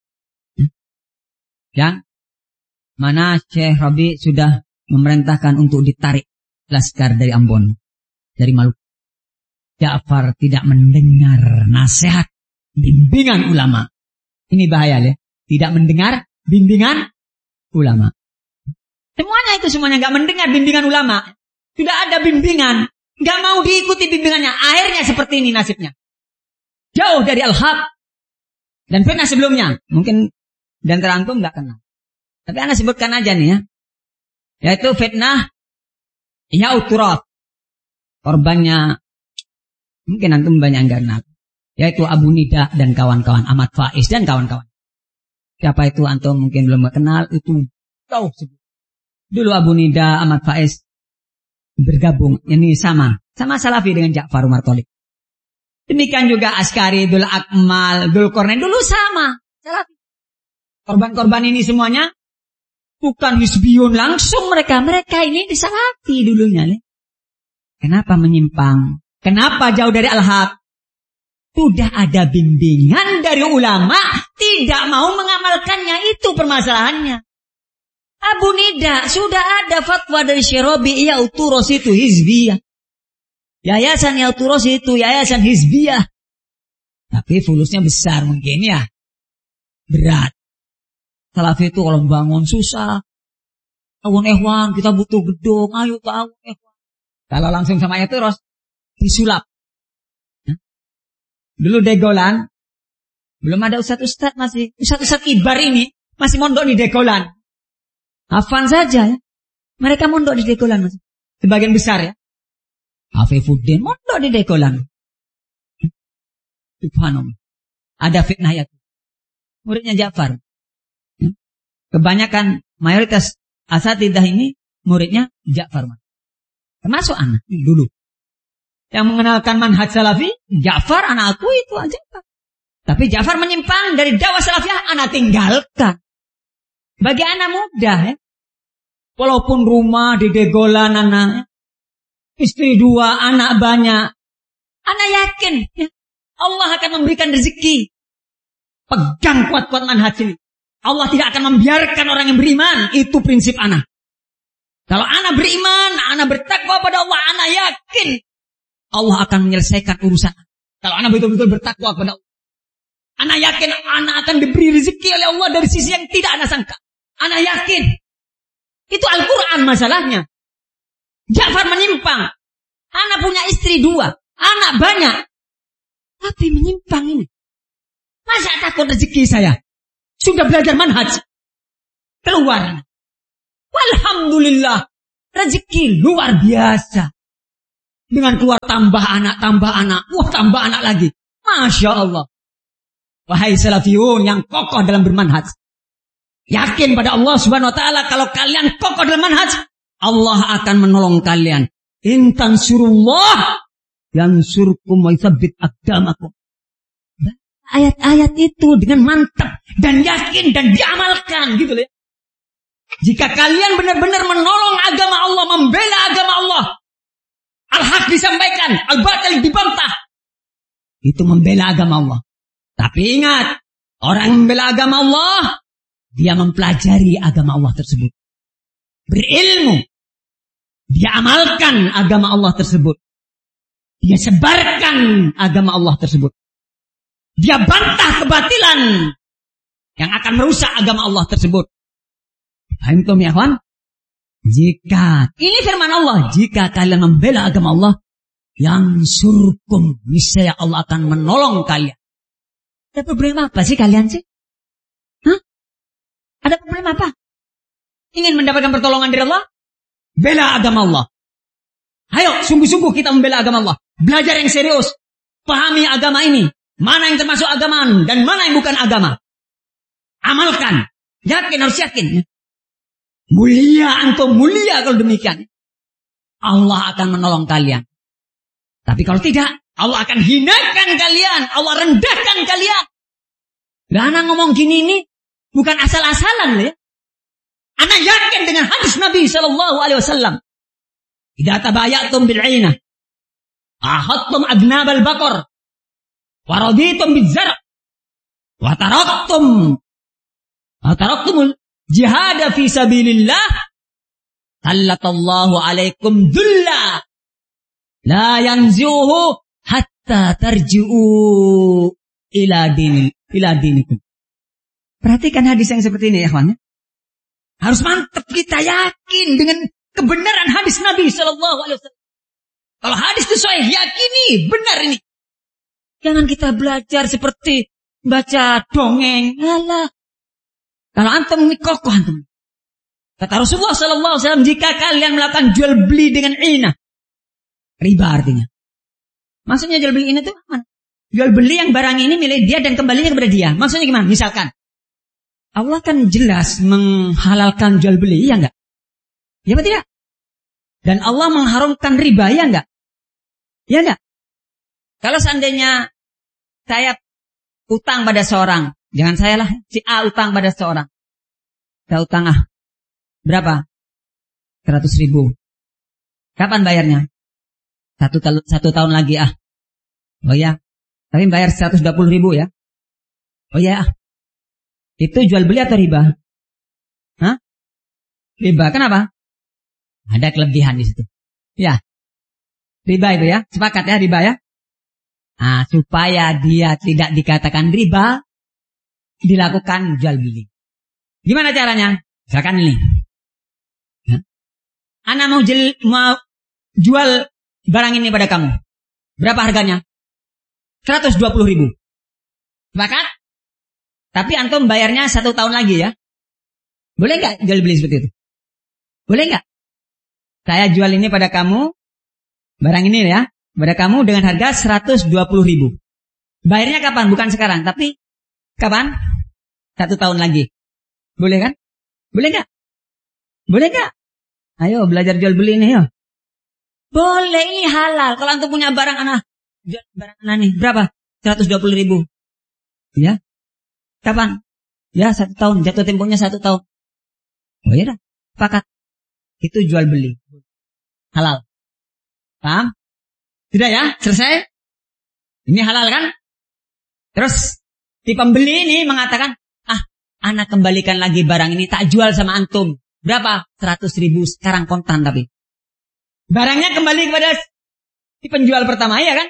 [SPEAKER 1] Yang mana Syekh Rabi sudah memerintahkan untuk ditarik Laskar dari Ambon, dari Maluku. Ja'far tidak mendengar nasihat bimbingan ulama. Ini bahaya ya. Tidak mendengar bimbingan ulama. Semuanya itu semuanya nggak mendengar bimbingan ulama. Sudah ada bimbingan, nggak mau diikuti bimbingannya. Akhirnya seperti ini nasibnya. Jauh dari al-haq. Dan fitnah sebelumnya, mungkin dan terantum nggak kenal. Tapi anda sebutkan aja nih ya. Yaitu fitnah Ya'uturat. Korbannya mungkin antum banyak nggak kenal. Yaitu Abu Nida dan kawan-kawan, Ahmad Faiz dan kawan-kawan. Siapa itu antum mungkin belum kenal, itu tahu sebut. Dulu Abu Nida, Ahmad Faiz bergabung, ini sama, sama Salafi dengan Ja'far Umar Thalib. Demikian juga Askari, Bil Akmal, Dzulqarnain dulu sama, Salafi. Korban-korban ini semuanya bukan hizbiyun langsung mereka, mereka ini disalafi dulunya. Kenapa menyimpang? Kenapa jauh dari al-haq? Sudah ada bimbingan dari ulama, tidak mau mengamalkannya, itu permasalahannya. Abu Nida, sudah ada fatwa dari Syekh Rabi, Ya'uturos itu hizbiyah. Yayasan Ya'uturos itu yayasan hizbiyah. Tapi fulusnya besar mungkin ya. Berat. Salafi itu kalau bangun susah. Awun ehwan, kita butuh gedung, ayo ke awun ehwan. Kalau langsung sama Ya'uturos, disulap. Dulu Degolan, belum ada ustaz-ustaz masih. Ustaz-ustaz Ibar ini masih mondok di Degolan. Hafan saja ya. Mereka mondok di Degolan masih. Sebagian besar ya. Afifuddin mondok di Degolan. Subhanallah. Ada fitnah ya. Muridnya Ja'far. Kebanyakan mayoritas asatidah ini muridnya Ja'far. Termasuk anak dulu. Yang mengenalkan manhaj salafi, Ja'far anakku itu aja. Tapi Ja'far menyimpang dari dakwah salafiyah, anak tinggalkan. Bagi anak muda ya. Walaupun rumah di Degolan anak, istri dua, anak banyak. Anak yakin ya, Allah akan memberikan rezeki. Pegang kuat-kuat manhaj ini. Allah tidak akan membiarkan orang yang beriman. Itu prinsip anak. Kalau anak beriman, anak bertakwa pada Allah, anak yakin Allah akan menyelesaikan urusan. Kalau anak betul-betul bertakwa kepada Allah, anak yakin anak akan diberi rezeki oleh Allah dari sisi yang tidak anak sangka. Anak yakin. Itu Al-Quran masalahnya. Ja'far menyimpang. Anak punya istri dua, anak banyak, tapi menyimpang ini. Masa takut rezeki saya? sudah belajar manhaj. Keluar. Walhamdulillah. Rezeki luar biasa. Dengan keluar tambah anak, tambah anak. Wah, tambah anak lagi. Masya Allah. Wahai salafiyun yang kokoh dalam bermanhaj. Yakin pada Allah subhanahu wa ta'ala. Kalau kalian kokoh dalam manhaj, Allah akan menolong kalian. Intan surullah. Yansurkum wa yuthabbit aqdamakum. Ayat-ayat itu dengan mantap. Dan yakin dan diamalkan. Gitu ya. Jika kalian benar-benar menolong agama Allah. Membela agama Allah. Al-haq disampaikan. Al-batil dibantah. Itu membela agama Allah. Tapi ingat. Orang yang membela agama Allah. Dia mempelajari agama Allah tersebut. Berilmu. Dia amalkan agama Allah tersebut. Dia sebarkan agama Allah tersebut. Dia bantah kebatilan. Yang akan merusak agama Allah tersebut. Paham tuh ya kawan? Jika, ini firman Allah. Jika kalian membela agama Allah. Yang surkum. Niscaya Allah akan menolong kalian. Ada problem apa sih kalian sih? Hah? Ada problem apa? Ingin mendapatkan pertolongan dari Allah? Bela agama Allah. Ayo, sungguh-sungguh kita membela agama Allah. Belajar yang serius. Pahami agama ini. Mana yang termasuk agama dan mana yang bukan agama. Amalkan. Yakin, harus yakin. Mulia antum, mulia kalau demikian. Allah akan menolong kalian. Tapi kalau tidak, Allah akan hinakan kalian. Allah rendahkan kalian. Lah anak ngomong gini ini bukan asal-asalan ya. Anak yakin dengan hadis Nabi sallallahu alaihi wasallam. Idza tabayatum bil 'ainah ahadtum adnabal baqar wa raditum bizar' wa taraktum wa taraktumul jihad fi sabilillah sallallahu alaikum dhulla la yanzuhu hatta tarji'u ila din ila dinikum. Perhatikan hadis yang seperti ini ya kawan. Harus mantap kita yakin dengan kebenaran hadis Nabi sallallahu alaihi wasallam. Kalau hadis itu sahih, yakini benar ini. Jangan kita belajar seperti baca dongeng. Alah. Kalau antum kokoh antum. Kata Rasulullah sallallahu alaihi wasallam, jika kalian melakukan jual beli dengan inah, riba artinya. Maksudnya jual beli ini tuh mana? Jual beli yang barang ini milik dia dan kembalinya kepada dia. Maksudnya gimana? Misalkan Allah kan jelas menghalalkan jual beli, ya enggak? Ya apa tidak? Dan Allah mengharamkan riba, ya enggak? Ya enggak? Kalau seandainya saya utang pada seorang, jangan saya lah, si A utang pada seorang. Saya utang ah, berapa? seratus ribu. Kapan bayarnya? Satu, satu tahun lagi ah. Oh ya, tapi bayar seratus dua puluh ribu ya. Oh ya ah. Itu jual beli atau riba? Hah? Riba, kenapa? Ada kelebihan di situ. Ya. Riba itu ya, sepakat ya riba ya. Nah, supaya dia tidak dikatakan riba, dilakukan jual beli. Gimana caranya? Misalkan ini. Hah? Ana mau, jel, mau jual barang ini pada kamu. Berapa harganya? seratus dua puluh ribu. Sepakat? Tapi antum bayarnya satu tahun lagi ya. Boleh nggak jual beli seperti itu? Boleh nggak? Saya jual ini pada kamu, barang ini ya, pada kamu dengan harga seratus dua puluh ribu. Bayarnya kapan? Bukan sekarang, tapi kapan? Satu tahun lagi. Boleh kan? Boleh nggak? Boleh nggak? Ayo belajar jual beli ini ya. Boleh, ini halal. Kalau antum punya barang anak, barang anak nih berapa? seratus dua puluh ribu. Ya. Kapan? Ya satu tahun. Jatuh temponya satu tahun. Oh iya dah. Sepakat. Itu jual beli. Halal. Paham? Sudah ya? Selesai? Ini halal kan? Terus si pembeli ini mengatakan, ah, anak kembalikan lagi barang ini, tak jual sama antum. Berapa? seratus ribu sekarang kontan tapi. Barangnya kembali kepada si penjual pertama, ya kan?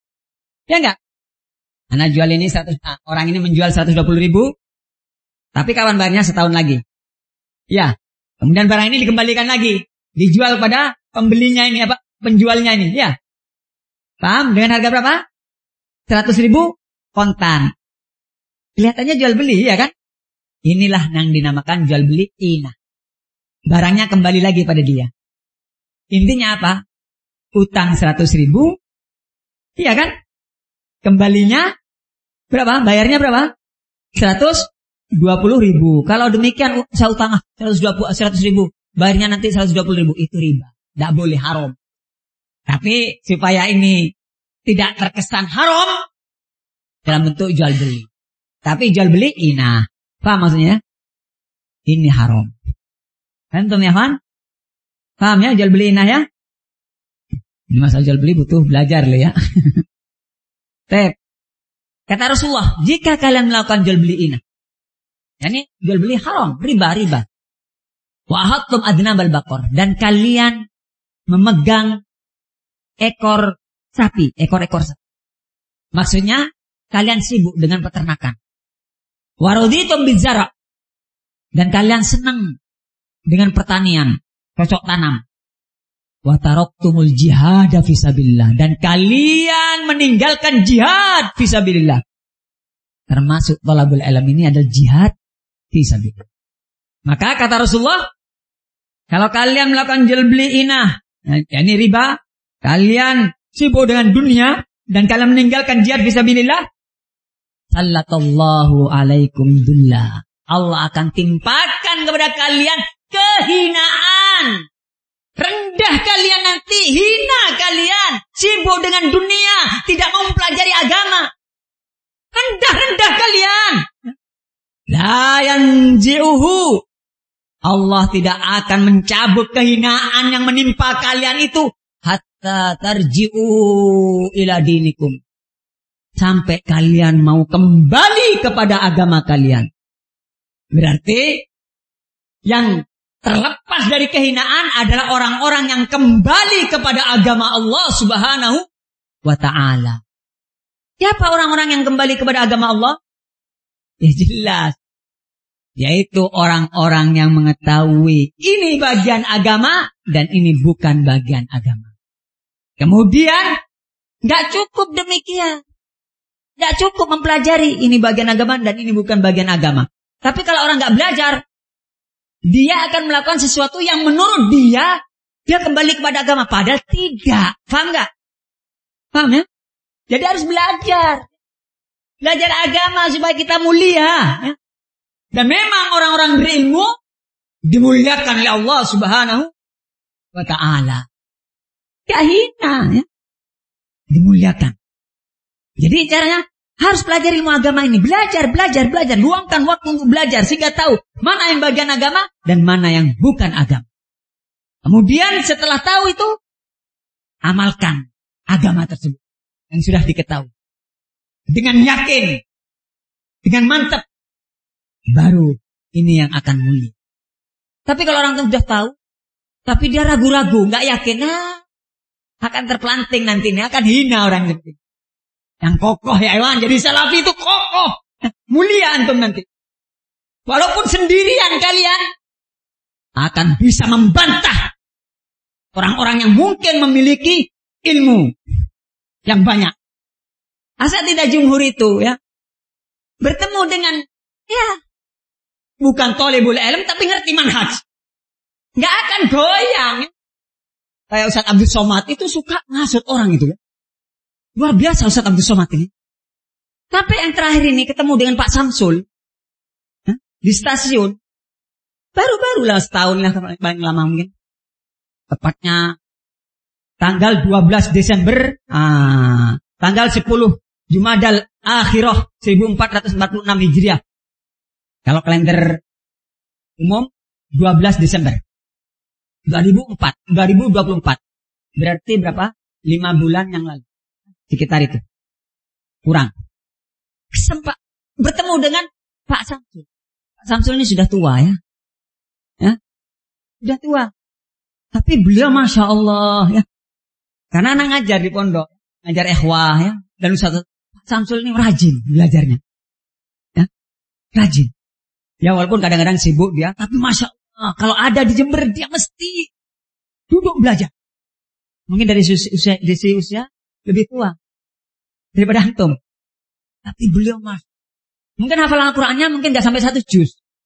[SPEAKER 1] Ya enggak? Anak jual ini seratus, nah, orang ini menjual seratus dua puluh ribu. Tapi kawan bayarnya setahun lagi. Ya. Kemudian barang ini dikembalikan lagi. Dijual pada pembelinya ini, apa? Penjualnya ini. Ya. Paham? Dengan harga berapa? seratus ribu kontan. Kelihatannya jual beli, ya kan? Inilah yang dinamakan jual beli inah. Barangnya kembali lagi pada dia. Intinya apa? Utang seratus ribu. Iya kan? Kembalinya berapa? Bayarnya berapa? seratus dua puluh ribu. Kalau demikian saya utang seratus ribu. Bayarnya nanti seratus dua puluh ribu. Itu riba. Tidak boleh, haram. Tapi supaya ini tidak terkesan haram dalam bentuk jual beli. Tapi jual beli inah. Paham maksudnya? Ini haram. Antum ya, Fan? Paham ya jual beli inah ya? Ini masalah jual beli butuh belajar loh ya. Tep. Kata Rasulullah, jika kalian melakukan jual beli inah, yani jual beli haram, riba, riba. Wa ahattum adnabal baqar, dan kalian memegang ekor sapi, ekor-ekor sapi. Maksudnya kalian sibuk dengan peternakan. Wa raditum bizara, dan kalian senang dengan pertanian, cocok tanam. Wa taraktumul jihad fisabilillah, dan kalian meninggalkan jihad fisabilillah. Termasuk talabul ilm ini adalah jihad fisabilillah. Maka kata Rasulullah, kalau kalian melakukan jual beli inah, yakni riba, kalian sibuk dengan dunia dan kalian meninggalkan jihad fisabilillah, sallallahu alaikum dullah. Allah akan timpakan kepada kalian kehinaan. Rendah kalian nanti, hina kalian, sibuk dengan dunia, tidak mau mempelajari agama. Rendah-rendah kalian. La yanzi'uhu. Allah tidak akan mencabut kehinaan yang menimpa kalian itu hatta tarji'u ila dinikum. Sampai kalian mau kembali kepada agama kalian. Berarti yang terlepas dari kehinaan adalah orang-orang yang kembali kepada agama Allah Subhanahu wa ta'ala. Siapa orang-orang yang kembali kepada agama Allah? Ya jelas. Yaitu orang-orang yang mengetahui ini bagian agama dan ini bukan bagian agama. Kemudian gak cukup demikian. Gak cukup mempelajari ini bagian agama dan ini bukan bagian agama. Tapi kalau orang gak belajar, dia akan melakukan sesuatu yang menurut dia, dia kembali kepada agama. Padahal tidak. Paham gak? Paham ya? Jadi harus belajar. Belajar agama supaya kita mulia. Ya? Dan memang orang-orang berilmu dimuliakan oleh Allah Subhanahu wa ta'ala. Gak hina. Ya? Dimuliakan. Jadi caranya harus pelajari ilmu agama ini. Belajar, belajar, belajar. Luangkan waktu untuk belajar sehingga tahu mana yang bagian agama dan mana yang bukan agama. Kemudian setelah tahu itu, amalkan agama tersebut yang sudah diketahui. Dengan yakin, dengan mantap, baru ini yang akan mulia. Tapi kalau orang itu sudah tahu, tapi dia ragu-ragu, nggak yakin, nah, akan terpelanting nanti ini, akan hina orang itu. Yang kokoh ya Iwan, jadi salafi itu kokoh, mulia antum nanti. Walaupun sendirian kalian akan bisa membantah orang-orang yang mungkin memiliki ilmu yang banyak. Asal tidak jumhur itu ya bertemu dengan ya bukan thalibul ilm tapi ngerti manhaj, nggak akan goyang. Kayak Ustaz Abdul Somad itu suka ngasut orang itu ya. Luar biasa Ustaz Abdul Somad ini. Tapi yang terakhir ini ketemu dengan Pak Samsul huh? di stasiun. Baru-barulah setahun lah paling lama mungkin. Tepatnya tanggal dua belas Desember, ah, tanggal sepuluh Jumadal Akhirah seribu empat ratus empat puluh enam Hijriah. Kalau kalender umum dua belas Desember dua ribu empat, dua ribu dua puluh empat. Berarti berapa? lima bulan yang lalu. Sekitar itu. Kurang. Sempat bertemu dengan Pak Samsul. Pak Samsul ini sudah tua ya. Ya. Sudah tua. Tapi beliau Masya Allah ya. Karena anak ngajar di pondok. Ngajar ikhwah ya. Dan Ustaz Pak Samsul ini rajin belajarnya. Ya. Rajin. Ya walaupun kadang-kadang sibuk dia. Tapi Masya Allah. Kalau ada di Jember dia mesti duduk belajar. Mungkin dari usia, dari usia lebih tua daripada antum. Tapi beliau mas, mungkin hafalan Al-Qurannya mungkin gak sampai satu juz.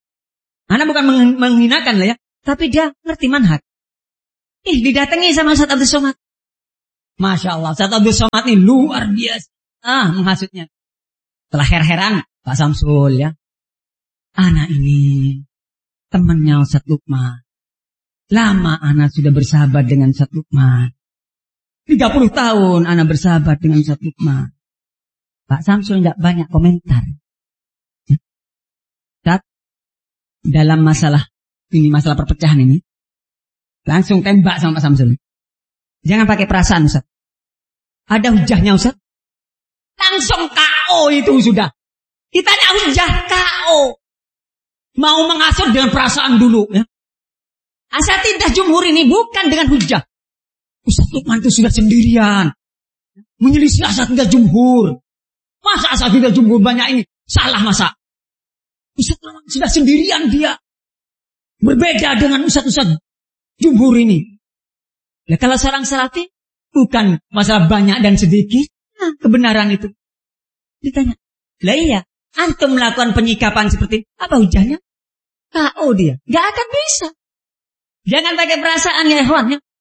[SPEAKER 1] Ana bukan menghinakan lah ya. Tapi dia ngerti manhaj. Ih, didatangi sama Ustaz Abdul Somad. Masya Allah, Ustaz Abdul Somad ini luar biasa. Ah, menghasutnya. Telah her-heran Pak Samsul ya. Anak ini temannya Ustaz Lukman. Lama anak sudah bersahabat dengan Ustaz Lukman. tiga puluh tahun anak bersahabat dengan Ustaz Lukman. Pak Samsul tidak banyak komentar. Ustaz, dalam masalah ini, masalah perpecahan ini, langsung tembak sama Pak Samsul. Jangan pakai perasaan Ustaz. Ada hujahnya Ustaz. Langsung K O itu sudah. Ditanya hujah K O. Mau menghasut dengan perasaan dulu ya. Asatidah jumhur ini bukan dengan hujah. Ustaz Lukman itu sudah sendirian. Menyelisih asatidah jumhur. Masa asatidah jumhur banyak ini? Salah masa? Ustaz Lukman sudah sendirian dia. Berbeda dengan ustaz-ustaz jumhur ini. Ya kalau seorang salafi bukan masalah banyak dan sedikit. Nah, kebenaran itu. Ditanya. Lah iya. Antum melakukan penyikapan seperti apa hujahnya? K O dia. Gak akan bisa. Jangan pakai perasaan ya ikhwan ya.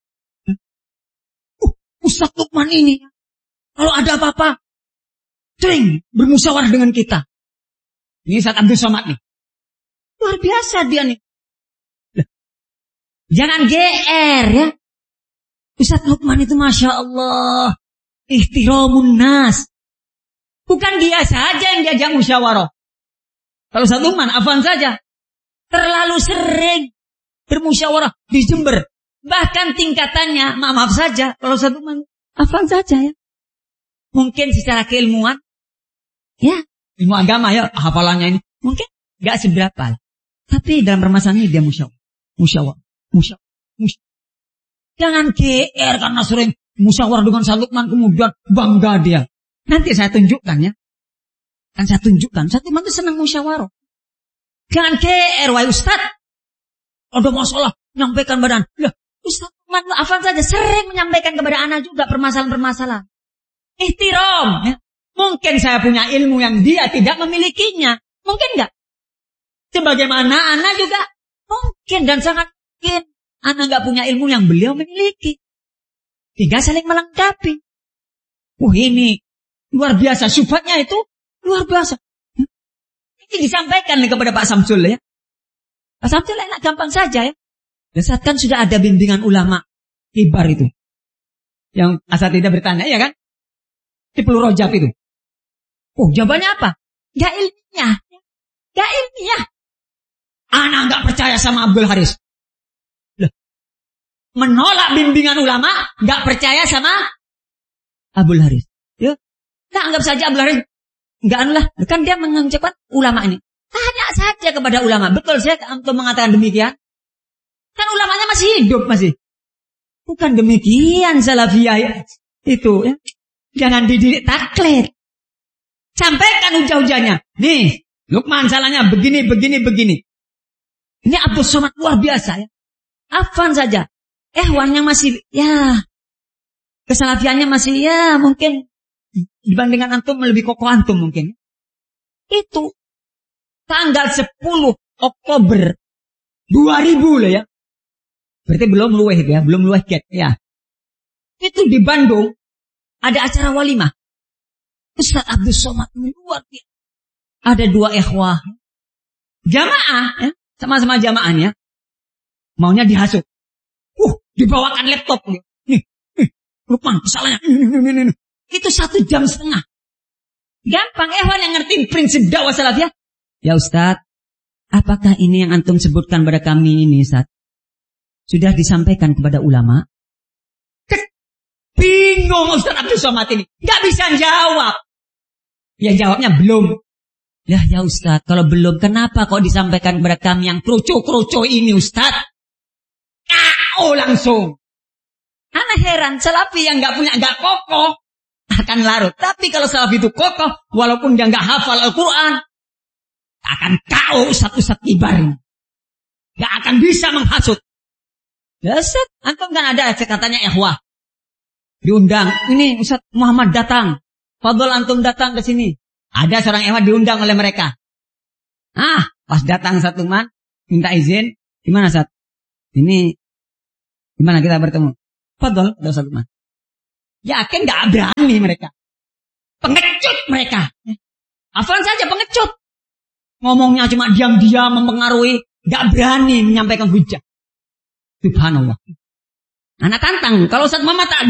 [SPEAKER 1] Uh, Ustaz Lukman ini kalau ada apa-apa sering bermusyawarah dengan kita. Ini Ustaz Abdul Somad nih. Luar biasa dia nih. Loh. Jangan G R ya. Ustaz Lukman itu Masya Allah. Ihtiramun nas. Bukan dia saja yang diajak musyawarah. Kalau Ustaz Lukman, afwan saja. Terlalu sering bermusyawarah di Jember. Bahkan tingkatannya, maaf-maaf saja. Kalau Ustaz Lukman, afwan saja ya. Mungkin secara keilmuan. Ya, ilmu agama ya, hafalannya ini. Mungkin gak seberapa. Tapi dalam permasalahan ini dia musyawarah. Musyawarah. Musyawarah. Musyawarah. Jangan G R karena sering musyawarah dengan Ustaz Lukman kemudian bangga dia. Nanti saya tunjukkan ya. Kan saya tunjukkan. Ustaz Lukman itu senang musyawarah. Jangan G R, wahai Ustaz. Ada masalah, menyampaikan badan. Lah, Ustaz Lukman, afan saja sering menyampaikan kepada anak juga permasalahan-permasalahan. Ihtiram. Ya. Mungkin saya punya ilmu yang dia tidak memilikinya. Mungkin enggak? Sebagaimana anak juga mungkin dan sangat mungkin. Anak enggak punya ilmu yang beliau memiliki. Tiga saling melengkapi. Wah ini luar biasa. Sifatnya itu luar biasa. Ini disampaikan kepada Pak Samsul ya. Pak Samsul enak gampang saja ya. Saat kan sudah ada bimbingan ulama kibar itu. Yang asal tidak bertanya ya kan. Tipul Rojab itu. Oh jawabannya apa? Gak ilmiah. Gak ilmiah. Anak gak percaya sama Abdul Haris. Loh. Menolak bimbingan ulama. Gak percaya sama Abdul Haris. Ya. Nah anggap saja Abdul Haris. Enggak anulah. Kan dia mengucapkan ulama ini. Tanya saja kepada ulama. Betul saya untuk mengatakan demikian. Kan ulamanya masih hidup masih. Bukan demikian salafiyah ya. Itu ya. Jangan dididik taklid. Sampaikan hujah-hujahnya. Nih, Lukman salahnya begini, begini, begini. Ini Abdul Somad luar biasa ya. Afan saja. Ehwannya masih, ya. Kesalafiannya masih, ya mungkin. Dibandingkan antum lebih kokoh antum mungkin. Itu. Tanggal sepuluh Oktober dua ribu loh ya. Berarti belum luweh ya. Belum luweh get ya. Itu di Bandung. Ada acara walimah. Ustaz Abdul Somad luar biasa. Ada dua ikhwah. Jamaah. Ya. Sama-sama jamaahnya. Maunya dihasut. Uh, dibawakan laptop. Nih, nih, Lukman, kesalahannya. Ini, ini, ini. Itu satu jam setengah. Gampang, ikhwan yang ngerti prinsip dakwah salafiyah. Ya Ustaz, apakah ini yang antum sebutkan pada kami ini Ustaz? Sudah disampaikan kepada ulama? Bingung Ustaz Abdul Somad ini. Gak bisa jawab. Ya jawabnya belum. Ya ya Ustaz, kalau belum kenapa kok disampaikan kepada kami yang kerucu-kerucu ini Ustaz? Kau langsung. Anak heran, salafi yang gak punya, gak kokoh akan larut. Tapi kalau salafi itu kokoh, walaupun dia gak hafal Al-Quran, akan kau Ustaz-Ustaz kibar. Gak akan bisa menghasut. Ya Ustaz, antum kan ada katanya ikhwah. Diundang, ini Ustaz Muhammad datang. Fadol antum datang ke sini. Ada seorang ikhwan diundang oleh mereka. Ah, pas datang satu man, minta izin. Gimana Ustaz? Ini gimana kita bertemu? Fadol, ada Ustaz Lukman. Yakin gak berani mereka. Pengecut mereka. Hafalan saja pengecut. Ngomongnya cuma diam-diam mempengaruhi. Gak berani menyampaikan hujah. Subhanallah. Anak tantang. Kalau Ustaz Muhammad tak